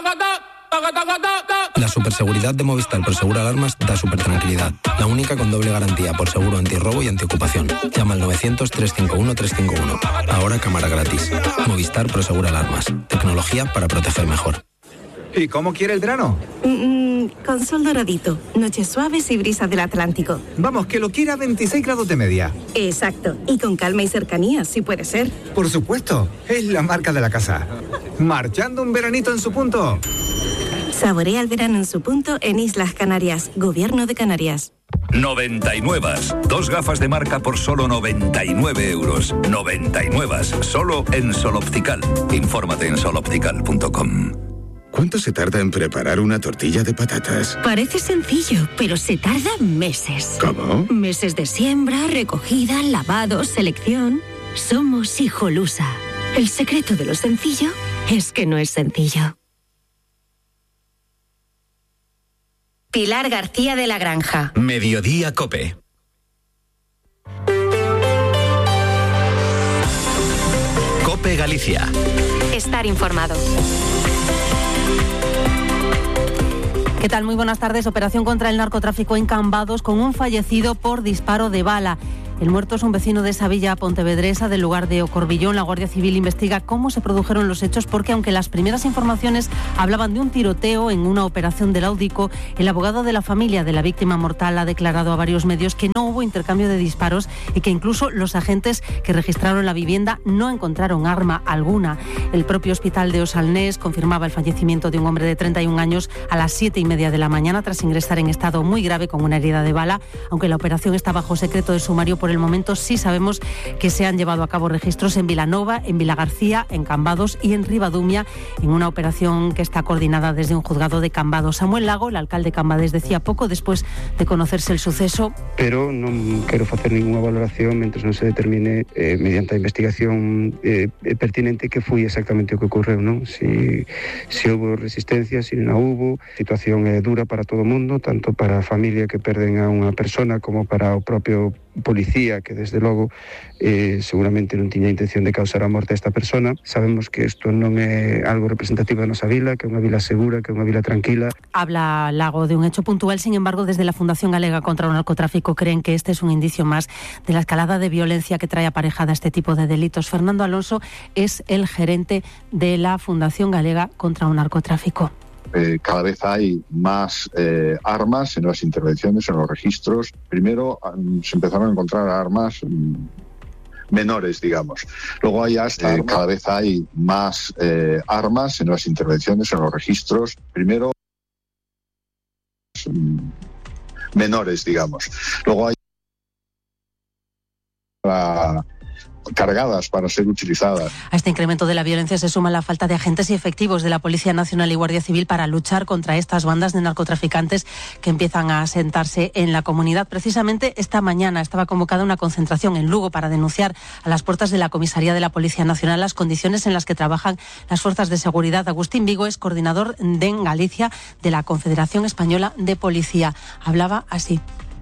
La superseguridad de Movistar por Seguro Alarmas da super tranquilidad. La única con doble garantía por seguro antirrobo y antiocupación. Llama al novecientos, trescientos cincuenta y uno, trescientos cincuenta y uno. Ahora cámara gratis. Movistar Pro Seguro Alarmas. Tecnología para proteger mejor. ¿Y cómo quiere el verano? Mm, con sol doradito, noches suaves y brisas del Atlántico. Vamos, que lo quiera a veintiséis grados de media. Exacto, y con calma y cercanía, si puede ser. Por supuesto, es la marca de la casa. Marchando un veranito en su punto. Saborea el verano en su punto en Islas Canarias, Gobierno de Canarias. noventa y nueve. Dos gafas de marca por solo noventa y nueve euros. noventa y nueve. Solo en Sol Optical. Infórmate en sol optical punto com. ¿Cuánto se tarda en preparar una tortilla de patatas? Parece sencillo, pero se tarda meses. ¿Cómo? Meses de siembra, recogida, lavado, selección. Somos Hijolusa. El secreto de lo sencillo es que no es sencillo. Pilar García de la Granja. Mediodía Cope. Cope Galicia. Estar informado. ¿Qué tal? Muy buenas tardes. Operación contra el narcotráfico en Cambados con un fallecido por disparo de bala. El muerto es un vecino de esa villa pontevedresa del lugar de Ocorbillón. La Guardia Civil investiga cómo se produjeron los hechos porque, aunque las primeras informaciones hablaban de un tiroteo en una operación del Audico, el abogado de la familia de la víctima mortal ha declarado a varios medios que no hubo intercambio de disparos y que incluso los agentes que registraron la vivienda no encontraron arma alguna. El propio hospital de Osalnés confirmaba el fallecimiento de un hombre de treinta y un años a las siete y media de la mañana tras ingresar en estado muy grave con una herida de bala. Aunque la operación está bajo secreto de sumario por el momento, sí sabemos que se han llevado a cabo registros en Vilanova, en Vilagarcía, en Cambados y en Ribadumia, en una operación que está coordinada desde un juzgado de Cambados. Samuel Lago, el alcalde de Cambados, decía poco después de conocerse el suceso. Pero non quero facer ninguna valoración mentre non se determine eh, mediante a investigación eh, pertinente que foi exactamente o que ocorreu, non? Si, si houve resistencia, si non houve. A situación é dura para todo o mundo, tanto para a familia que perden a unha persona como para o propio policía que desde logo eh, seguramente non tiña intención de causar a morte a esta persona. Sabemos que isto non é algo representativo da nosa vila, que é unha vila segura, que é unha vila tranquila. Habla Lago de un hecho puntual, sin embargo, desde la Fundación Galega contra el Narcotráfico creen que este es un indicio más de la escalada de violencia que trae aparejada este tipo de delitos. Fernando Alonso es el gerente de la Fundación Galega contra el Narcotráfico. Eh, cada vez hay más eh, armas en las intervenciones, en los registros. Primero um, se empezaron a encontrar armas um, menores, digamos. Luego hay hasta eh, cada vez hay más eh, armas en las intervenciones, en los registros. Primero um, menores, digamos. Luego hay para cargadas para ser utilizadas. A este incremento de la violencia se suma la falta de agentes y efectivos de la Policía Nacional y Guardia Civil para luchar contra estas bandas de narcotraficantes que empiezan a asentarse en la comunidad. Precisamente esta mañana estaba convocada una concentración en Lugo para denunciar a las puertas de la Comisaría de la Policía Nacional las condiciones en las que trabajan las fuerzas de seguridad. Agustín Vigo es coordinador de en Galicia de la Confederación Española de Policía. Hablaba así.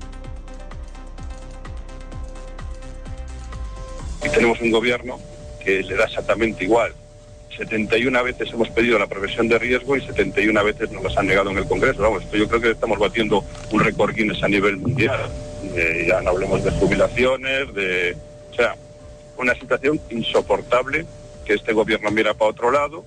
Y tenemos un gobierno que le da exactamente igual. setenta y una veces hemos pedido la prevención de riesgo y setenta y una veces nos las han negado en el Congreso. Vamos, esto yo creo que estamos batiendo un récord Guinness a nivel mundial. Eh, ya no hablemos de jubilaciones, de... O sea, una situación insoportable que este gobierno mira para otro lado.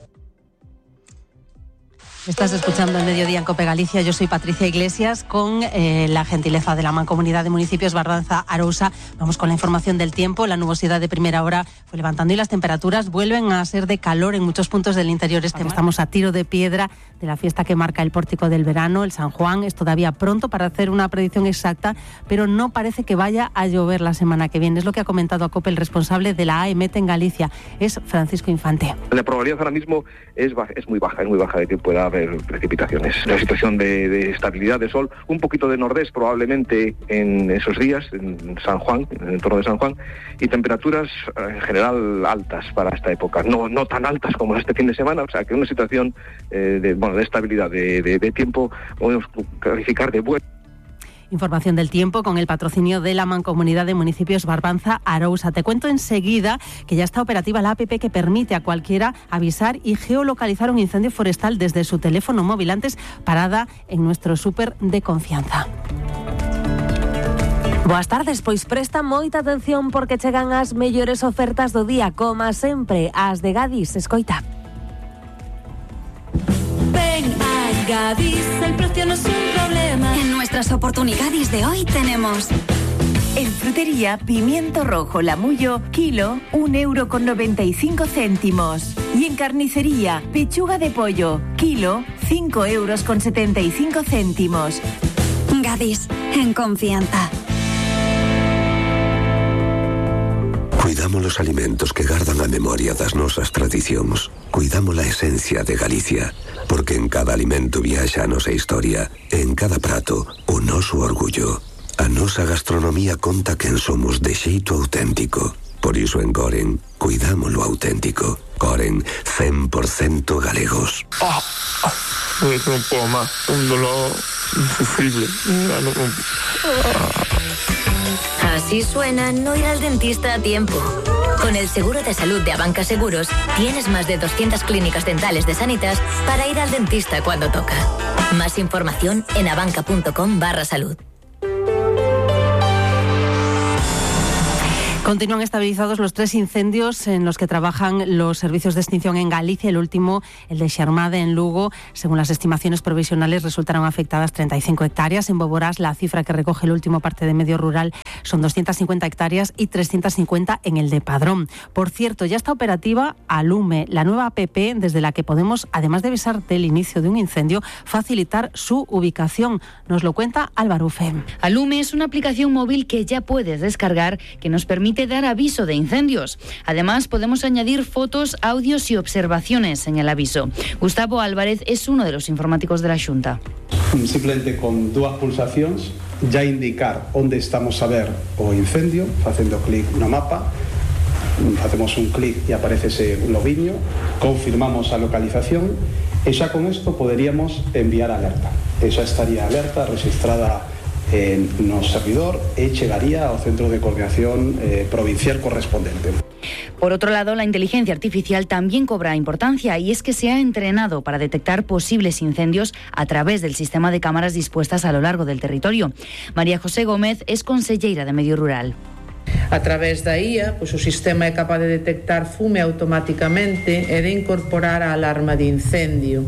Estás escuchando el Mediodía en COPE Galicia. Yo soy Patricia Iglesias con eh, la gentileza de la Mancomunidad de Municipios Barbanza-Arousa. Vamos con la información del tiempo. La nubosidad de primera hora fue levantando y las temperaturas vuelven a ser de calor en muchos puntos del interior. Este, estamos a tiro de piedra de la fiesta que marca el pórtico del verano, el San Juan. Es todavía pronto para hacer una predicción exacta, pero no parece que vaya a llover la semana que viene. Es lo que ha comentado a COPE el responsable de la A E M E T en Galicia, es Francisco Infante. La probabilidad ahora mismo es, es muy baja, es muy baja de que pueda haber precipitaciones. La situación de, de estabilidad de sol, un poquito de nordés probablemente en esos días, en San Juan, en el entorno de San Juan, y temperaturas en general altas para esta época. No, no tan altas como este fin de semana, o sea que una situación eh, de, bueno, de estabilidad, de, de, de tiempo, podemos calificar de buena. Información del tiempo con el patrocinio de la Mancomunidad de Municipios Barbanza-Arousa. Te cuento enseguida que ya está operativa la app que permite a cualquiera avisar y geolocalizar un incendio forestal desde su teléfono móvil, antes parada en nuestro súper de confianza. Boas tardes, pois presta moita atención porque chegan as mellores ofertas do día, como sempre, as de Gadis. Escoita. Ven a Gadis, el precio no es un problema. En nuestras oportunidades de hoy tenemos... En frutería, pimiento rojo Lamullo, kilo, un euro con noventa y cinco céntimos. Y en carnicería, pechuga de pollo, kilo, cinco euros con setenta y cinco céntimos. Gadis, en confianza. Cuidamos los alimentos que gardan a memoria das nosas tradicións. Cuidamos la esencia de Galicia, porque en cada alimento viaxa a nosa historia, e en cada prato o noso orgullo. A nosa gastronomía conta quen somos de xeito auténtico. Por iso en Coren, cuidamos lo auténtico. Coren, cien por ciento galegos. Oh, oh, no puedo más, un dolor insufrible. No, no, no. Así suena no ir al dentista a tiempo. Con el seguro de salud de Abanca Seguros, tienes más de doscientas clínicas dentales de Sanitas para ir al dentista cuando toca. Más información en abanca.com barra salud. Continúan estabilizados los tres incendios en los que trabajan los servicios de extinción en Galicia. El último, el de Xermade, en Lugo. Según las estimaciones provisionales, resultaron afectadas treinta y cinco hectáreas. En Boborás, la cifra que recoge el último parte de medio rural son doscientas cincuenta hectáreas y trescientas cincuenta en el de Padrón. Por cierto, ya está operativa Alume, la nueva app desde la que podemos, además de avisar del inicio de un incendio, facilitar su ubicación. Nos lo cuenta Álvaro Ufe. Alume es una aplicación móvil que ya puedes descargar, que nos permite dar aviso de incendios. Además, podemos añadir fotos, audios y observaciones en el aviso. Gustavo Álvarez es uno de los informáticos de la Xunta. Simplemente con dúas pulsacións ya indicar onde estamos a ver o incendio, facendo clic no mapa, facemos un clic e aparece ese lobiño, confirmamos a localización e xa con isto poderíamos enviar alerta. E xa estaría alerta registrada en no servidor e chegaría ao Centro de Coordinación eh, Provincial correspondente. Por otro lado, la inteligencia artificial también cobra importancia y es que se ha entrenado para detectar posibles incendios a través del sistema de cámaras dispuestas a lo largo del territorio. María José Gómez es conselleira de Medio Rural. A través da I A, pois o sistema é capaz de detectar fume automáticamente e de incorporar a alarma de incendio.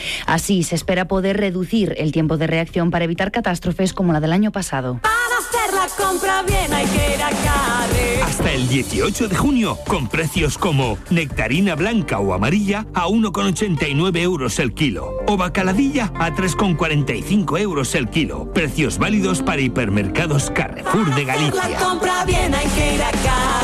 Así se espera poder reducir el tiempo de reacción para evitar catástrofes como la del año pasado. Para hacer la compra bien hay que ir a Carre. Hasta el dieciocho de junio, con precios como nectarina blanca o amarilla a uno con ochenta y nueve euros el kilo o bacaladilla a tres con cuarenta y cinco euros el kilo. Precios válidos para hipermercados Carrefour de Galicia. La compra bien hay que ir a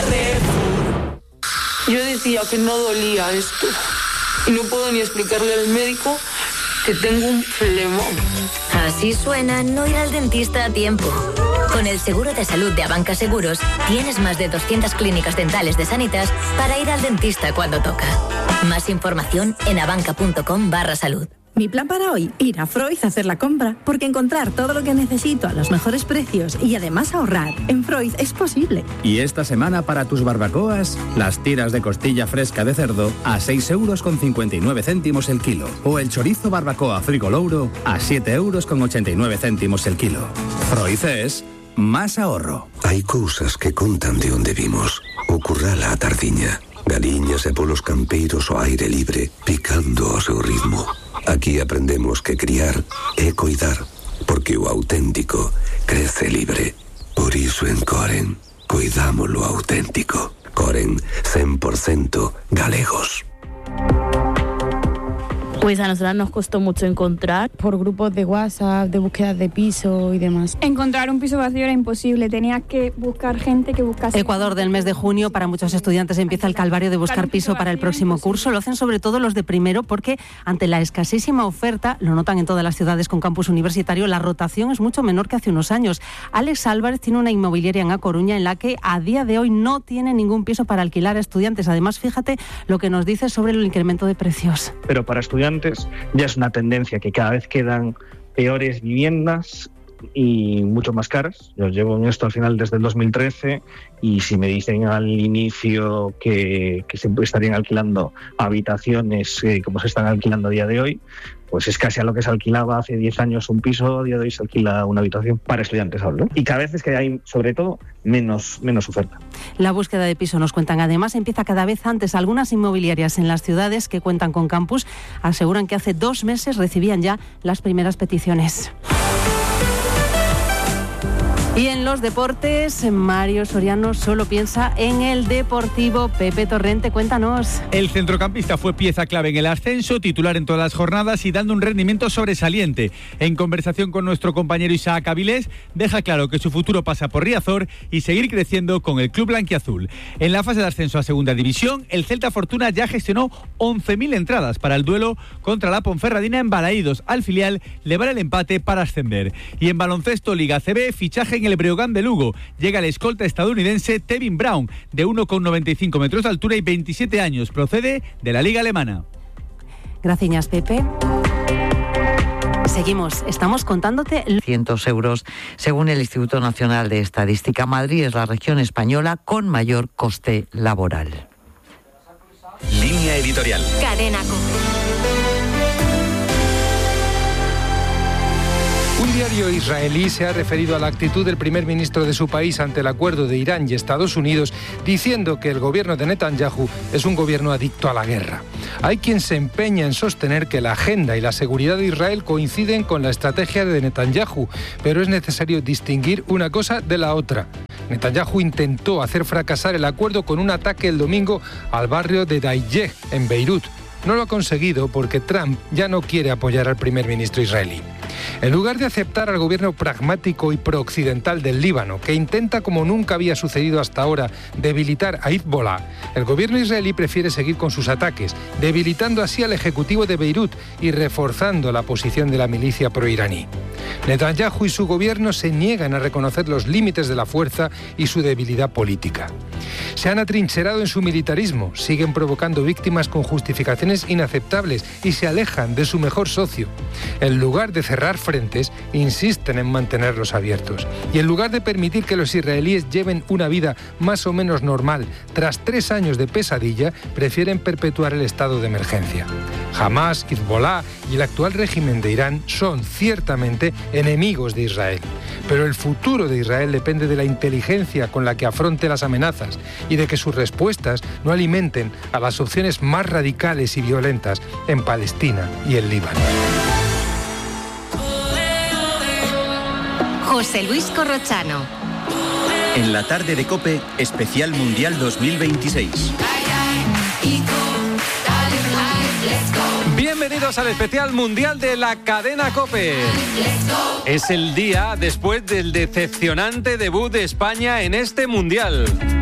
Carrefour. Yo decía que no dolía esto y no puedo ni explicarle al médico que tengo un flemón. Así suena no ir al dentista a tiempo. Con el seguro de salud de Abanca Seguros tienes más de doscientas clínicas dentales de Sanitas para ir al dentista cuando toca. Más información en abanca.com barra salud. Mi plan para hoy, ir a Freud a hacer la compra, porque encontrar todo lo que necesito a los mejores precios y además ahorrar en Freud es posible. Y esta semana para tus barbacoas, las tiras de costilla fresca de cerdo a seis euros con cincuenta y nueve céntimos el kilo o el chorizo barbacoa Frigolouro a siete euros con ochenta y nueve céntimos el kilo. Freud es más ahorro. Hai cousas que contan de onde vimos. O curral á tardiña, galiñas e polos campeiros ao aire libre, picando ao seu ritmo. Aquí aprendemos que criar é coidar, porque o auténtico crece libre. Por iso en Coren, cuidamos lo auténtico. Coren, cien por ciento galegos. Pues a nosotras nos costó mucho encontrar por grupos de WhatsApp, de búsquedas de piso y demás. Encontrar un piso vacío era imposible, tenía que buscar gente que buscase. Ecuador del mes de junio, para muchos estudiantes empieza el calvario de buscar piso para el próximo curso. Lo hacen sobre todo los de primero porque ante la escasísima oferta, lo notan en todas las ciudades con campus universitario, la rotación es mucho menor que hace unos años. Alex Álvarez tiene una inmobiliaria en A Coruña en la que a día de hoy no tiene ningún piso para alquilar a estudiantes. Además, fíjate lo que nos dice sobre el incremento de precios. Pero para estudiantes ya es una tendencia que cada vez quedan peores viviendas y mucho más caras. Yo llevo en esto al final desde el dos mil trece y si me dicen al inicio que, que se estarían alquilando habitaciones eh, como se están alquilando a día de hoy, pues es casi a lo que se alquilaba hace diez años un piso, a día de hoy se alquila una habitación para estudiantes, ¿no? Y cada vez es que hay, sobre todo, menos, menos oferta. La búsqueda de piso, nos cuentan, además empieza cada vez antes. Algunas inmobiliarias en las ciudades que cuentan con campus aseguran que hace dos meses recibían ya las primeras peticiones. Y en los deportes, Mario Soriano solo piensa en el Deportivo. Pepe Torrente, cuéntanos. El centrocampista fue pieza clave en el ascenso, titular en todas las jornadas y dando un rendimiento sobresaliente. En conversación con nuestro compañero Isaac Avilés, deja claro que su futuro pasa por Riazor y seguir creciendo con el club blanquiazul. En la fase de ascenso a Segunda División, el Celta Fortuna ya gestionó once mil entradas para el duelo contra la Ponferradina en Balaídos. Al filial le vale el empate para ascender. Y en baloncesto Liga C B, fichaje en el Breogán de Lugo. Llega el escolta estadounidense Tevin Brown, de uno con noventa y cinco metros de altura y veintisiete años. Procede de la Liga Alemana. Gracias, Pepe. Seguimos, estamos contándote... cientos euros, según el Instituto Nacional de Estadística. Madrid es la región española con mayor coste laboral. Línea editorial. Cadena COPE. Un diario israelí se ha referido a la actitud del primer ministro de su país ante el acuerdo de Irán y Estados Unidos, diciendo que el gobierno de Netanyahu es un gobierno adicto a la guerra. Hay quien se empeña en sostener que la agenda y la seguridad de Israel coinciden con la estrategia de Netanyahu, pero es necesario distinguir una cosa de la otra. Netanyahu intentó hacer fracasar el acuerdo con un ataque el domingo al barrio de Daiyeh, en Beirut. No lo ha conseguido porque Trump ya no quiere apoyar al primer ministro israelí. En lugar de aceptar al gobierno pragmático y prooccidental del Líbano, que intenta, como nunca había sucedido hasta ahora, debilitar a Hezbollah, el gobierno israelí prefiere seguir con sus ataques, debilitando así al ejecutivo de Beirut y reforzando la posición de la milicia proiraní. Netanyahu y su gobierno se niegan a reconocer los límites de la fuerza y su debilidad política. Se han atrincherado en su militarismo, siguen provocando víctimas con justificaciones inaceptables y se alejan de su mejor socio. En lugar de cerrar frentes, insisten en mantenerlos abiertos. Y en lugar de permitir que los israelíes lleven una vida más o menos normal, tras tres años de pesadilla, prefieren perpetuar el estado de emergencia. Hamás, Hezbollah y el actual régimen de Irán son ciertamente enemigos de Israel. Pero el futuro de Israel depende de la inteligencia con la que afronte las amenazas y de que sus respuestas no alimenten a las opciones más radicales y violentas en Palestina y el Líbano. José Luis Corrochano. En la tarde de COPE, especial Mundial dos mil veintiséis. Bienvenidos al especial mundial de la cadena COPE. Es el día después del decepcionante debut de España en este mundial.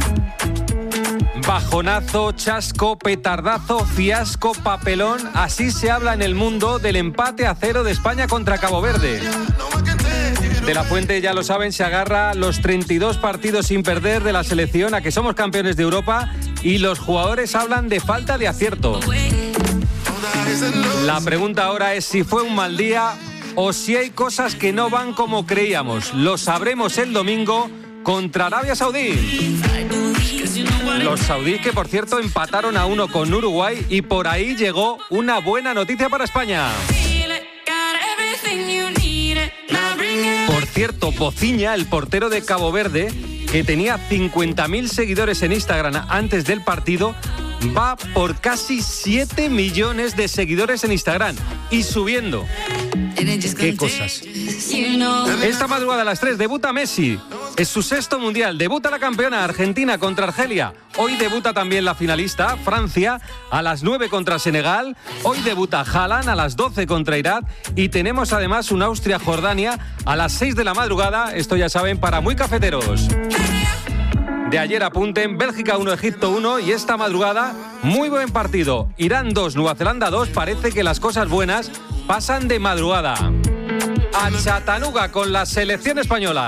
Bajonazo, chasco, petardazo, fiasco, papelón. Así se habla en el mundo del empate a cero de España contra Cabo Verde. De la Fuente, ya lo saben, se agarra los treinta y dos partidos sin perder de la selección a que somos campeones de Europa y los jugadores hablan de falta de acierto. La pregunta ahora es si fue un mal día o si hay cosas que no van como creíamos. Lo sabremos el domingo contra Arabia Saudí. Los saudíes que, por cierto, empataron a uno con Uruguay y por ahí llegó una buena noticia para España. Por cierto, Bociña, el portero de Cabo Verde, que tenía cincuenta mil seguidores en Instagram antes del partido, va por casi siete millones de seguidores en Instagram y subiendo. ¿Qué cosas? Esta madrugada a las tres debuta Messi. Es su sexto mundial. Debuta la campeona Argentina contra Argelia. Hoy debuta también la finalista Francia a las nueve contra Senegal. Hoy debuta Haaland a las doce contra Irak. Y tenemos además un Austria-Jordania a las seis de la madrugada. Esto ya saben, para muy cafeteros. De ayer apunten, Bélgica uno, Egipto uno y esta madrugada, muy buen partido. Irán dos, Nueva Zelanda dos, parece que las cosas buenas pasan de madrugada. A Chattanooga con la selección española.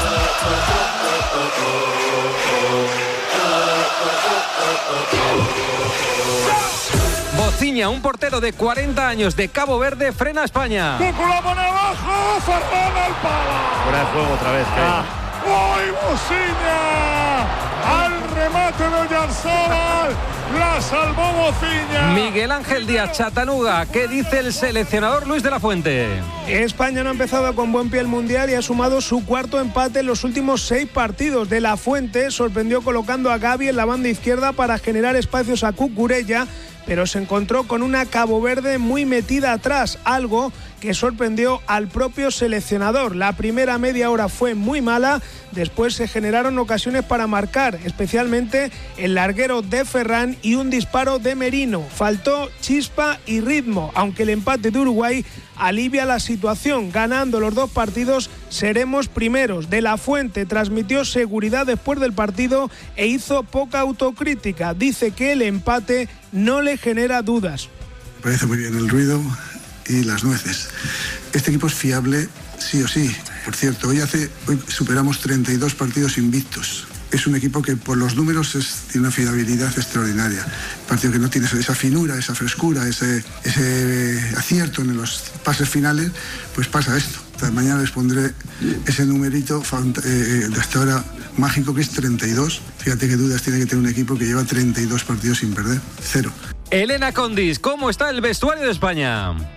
Bociña, un portero de cuarenta años de Cabo Verde, frena a España. ¡La pone abajo! ¡Ferran al palo! Fuera de juego otra vez. Ah. ¡Ay, Bociña! ¡Al remate de Oyarzabal! ¡La salvó Bociña! Miguel Ángel Díaz, Chattanooga. ¿Qué dice el seleccionador Luis de la Fuente? España no ha empezado con buen pie el Mundial y ha sumado su cuarto empate en los últimos seis partidos. De la Fuente sorprendió colocando a Gavi en la banda izquierda para generar espacios a Cucurella, pero se encontró con una Cabo Verde muy metida atrás, algo que sorprendió al propio seleccionador. La primera media hora fue muy mala, después se generaron ocasiones para marcar, especialmente el larguero de Ferran y un disparo de Merino. Faltó chispa y ritmo, aunque el empate de Uruguay alivia la situación. Ganando los dos partidos seremos primeros. De la Fuente transmitió seguridad después del partido e hizo poca autocrítica. Dice que el empate no le genera dudas. Me parece muy bien el ruido y las nueces. Este equipo es fiable sí o sí. Por cierto, hoy, hace, hoy superamos treinta y dos partidos invictos. Es un equipo que por los números es, tiene una fiabilidad extraordinaria. Un partido que no tiene esa finura, esa frescura, ese, ese acierto en los pases finales, pues pasa esto. Mañana les pondré ese numerito eh, de hasta ahora mágico que es treinta y dos. Fíjate qué dudas tiene que tener un equipo que lleva treinta y dos partidos sin perder. Cero. Elena Condis, ¿cómo está el vestuario de España?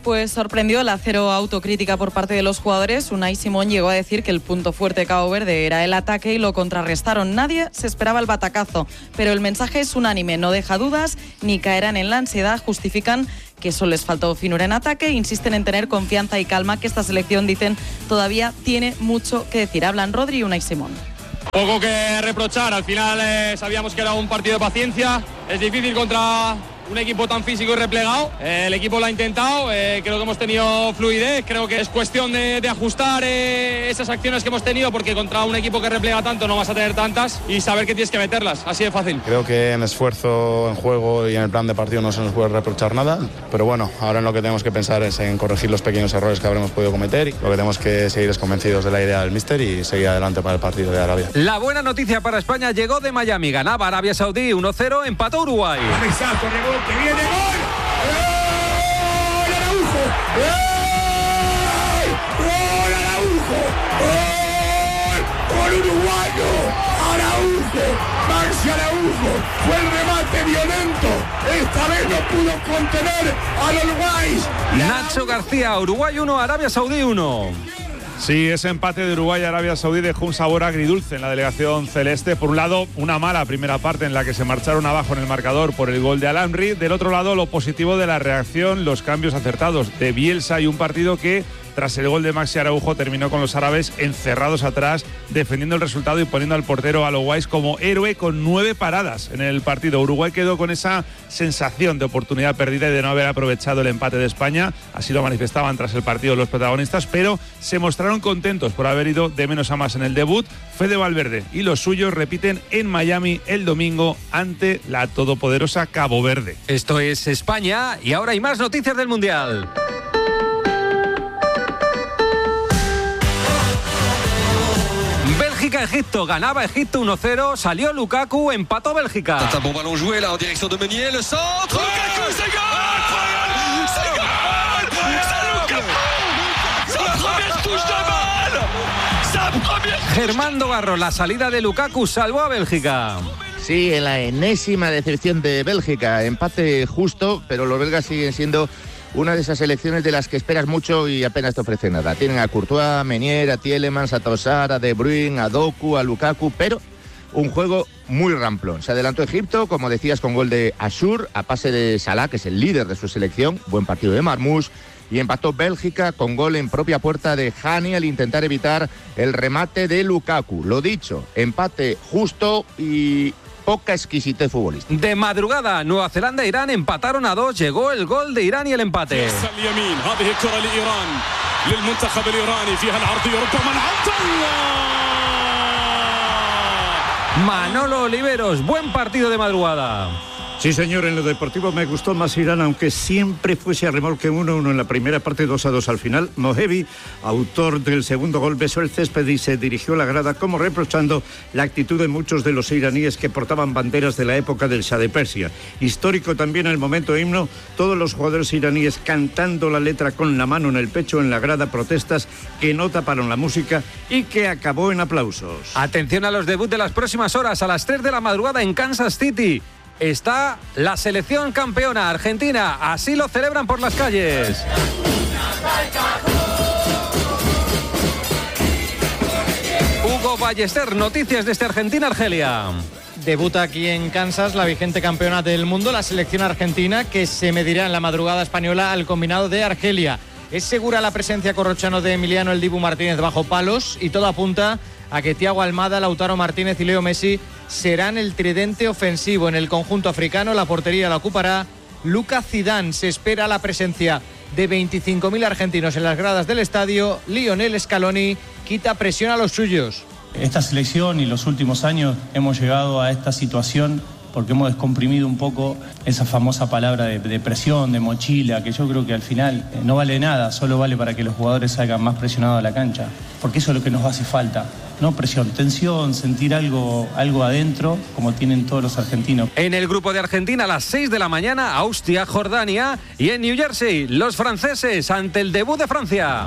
Pues sorprendió la cero autocrítica por parte de los jugadores. Unai Simón llegó a decir que el punto fuerte de Cabo Verde era el ataque y lo contrarrestaron. Nadie se esperaba el batacazo, pero el mensaje es unánime, no deja dudas ni caerán en la ansiedad. Justifican que solo les faltó finura en ataque e insisten en tener confianza y calma, que esta selección, dicen, todavía tiene mucho que decir. Hablan Rodri y Unai Simón. Poco que reprochar, al final eh, sabíamos que era un partido de paciencia, es difícil contra un equipo tan físico y replegado, eh, el equipo lo ha intentado, eh, creo que hemos tenido fluidez, creo que es cuestión de, de ajustar eh, esas acciones que hemos tenido, porque contra un equipo que replega tanto no vas a tener tantas, y saber que tienes que meterlas, así de fácil. Creo que en esfuerzo, en juego y en el plan de partido no se nos puede reprochar nada, pero bueno, ahora en lo que tenemos que pensar es en corregir los pequeños errores que habremos podido cometer, y lo que tenemos que seguir es convencidos de la idea del míster y seguir adelante para el partido de Arabia. La buena noticia para España llegó de Miami, ganaba Arabia Saudí uno cero, empató Uruguay. Exacto, rebote, viene gol. ¡Gol Araujo! ¡Gol! ¡Gol Araujo! ¡Gol! ¡Gol uruguayo! ¡Araujo! ¡Maxi Araujo! Fue el remate violento. Esta vez no pudo contener a los Uruguayos. Nacho García, Uruguay uno, Arabia Saudí uno. Sí, ese empate de Uruguay y Arabia Saudí dejó un sabor agridulce en la delegación celeste. Por un lado, una mala primera parte en la que se marcharon abajo en el marcador por el gol de Al-Amri. Del otro lado, lo positivo de la reacción, los cambios acertados de Bielsa y un partido que, tras el gol de Maxi Araujo, terminó con los árabes encerrados atrás, defendiendo el resultado y poniendo al portero Aloguais como héroe con nueve paradas en el partido. Uruguay quedó con esa sensación de oportunidad perdida y de no haber aprovechado el empate de España. Así lo manifestaban tras el partido los protagonistas, pero se mostraron contentos por haber ido de menos a más en el debut. Fede Valverde y los suyos repiten en Miami el domingo ante la todopoderosa Cabo Verde. Esto es España y ahora hay más noticias del Mundial. Bélgica-Egipto, ganaba Egipto uno cero, salió Lukaku, empató Bélgica. C'est un bon ballon joué là en direction de Meunier, le centre, Lukaku, c'est goal! C'est goal! C'est Lukaku! Sa première touche de balle! Sa première... Germán Garro, la salida de Lukaku salvó a Bélgica. Sí, en la enésima decepción de Bélgica, empate justo, pero los belgas siguen siendo una de esas selecciones de las que esperas mucho y apenas te ofrece nada. Tienen a Courtois, a Meunier, a Tielemans, a Trossard, a De Bruyne, a Doku, a Lukaku, pero un juego muy ramplón. Se adelantó Egipto, como decías, con gol de Ashur, a pase de Salah, que es el líder de su selección, buen partido de Marmoush, y empató Bélgica con gol en propia puerta de Hani al intentar evitar el remate de Lukaku. Lo dicho, empate justo y poca exquisitez futbolística. De madrugada, Nueva Zelanda e Irán empataron a dos, llegó el gol de Irán y el empate. Manolo Oliveros, buen partido de madrugada. Sí, señor, en lo deportivo me gustó más Irán, aunque siempre fuese a remolque uno uno en la primera parte, dos a dos al final. Mohebi, autor del segundo gol, besó el césped y se dirigió a la grada como reprochando la actitud de muchos de los iraníes que portaban banderas de la época del Shah de Persia. Histórico también el momento himno, todos los jugadores iraníes cantando la letra con la mano en el pecho en la grada, protestas que no taparon la música y que acabó en aplausos. Atención a los debuts de las próximas horas, a las tres de la madrugada en Kansas City. Está la selección campeona Argentina, así lo celebran por las calles. Hugo Ballester, noticias desde Argentina-Argelia. Debuta aquí en Kansas la vigente campeona del mundo, la selección argentina, que se medirá en la madrugada española al combinado de Argelia. Es segura la presencia corrochano de Emiliano El Dibu Martínez bajo palos y todo apunta a que Thiago Almada, Lautaro Martínez y Leo Messi serán el tridente ofensivo. En el conjunto africano la portería la ocupará Lucas Zidane. Se espera la presencia de veinticinco mil argentinos en las gradas del estadio. Lionel Scaloni quita presión a los suyos. Esta selección y los últimos años hemos llegado a esta situación porque hemos descomprimido un poco esa famosa palabra de, de presión, de mochila, que yo creo que al final no vale nada, solo vale para que los jugadores salgan más presionados a la cancha, porque eso es lo que nos hace falta. No presión, tensión, sentir algo, algo adentro, como tienen todos los argentinos. En el grupo de Argentina a las seis de la mañana, Austria, Jordania, y en New Jersey, los franceses ante el debut de Francia.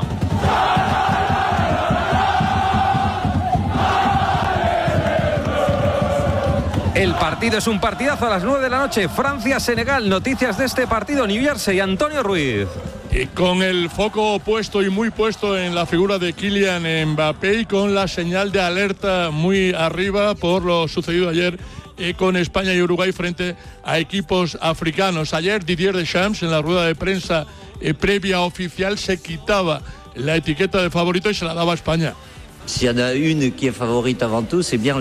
El partido es un partidazo a las nueve de la noche. Francia-Senegal. Noticias de este partido. New Jersey, Antonio Ruiz. Y con el foco puesto y muy puesto en la figura de Kylian Mbappé y con la señal de alerta muy arriba por lo sucedido ayer eh, con España y Uruguay frente a equipos africanos. Ayer Didier Deschamps en la rueda de prensa eh, previa oficial se quitaba la etiqueta de favorito y se la daba a España. S'il y en a une qui est favorite avant tout, c'est bien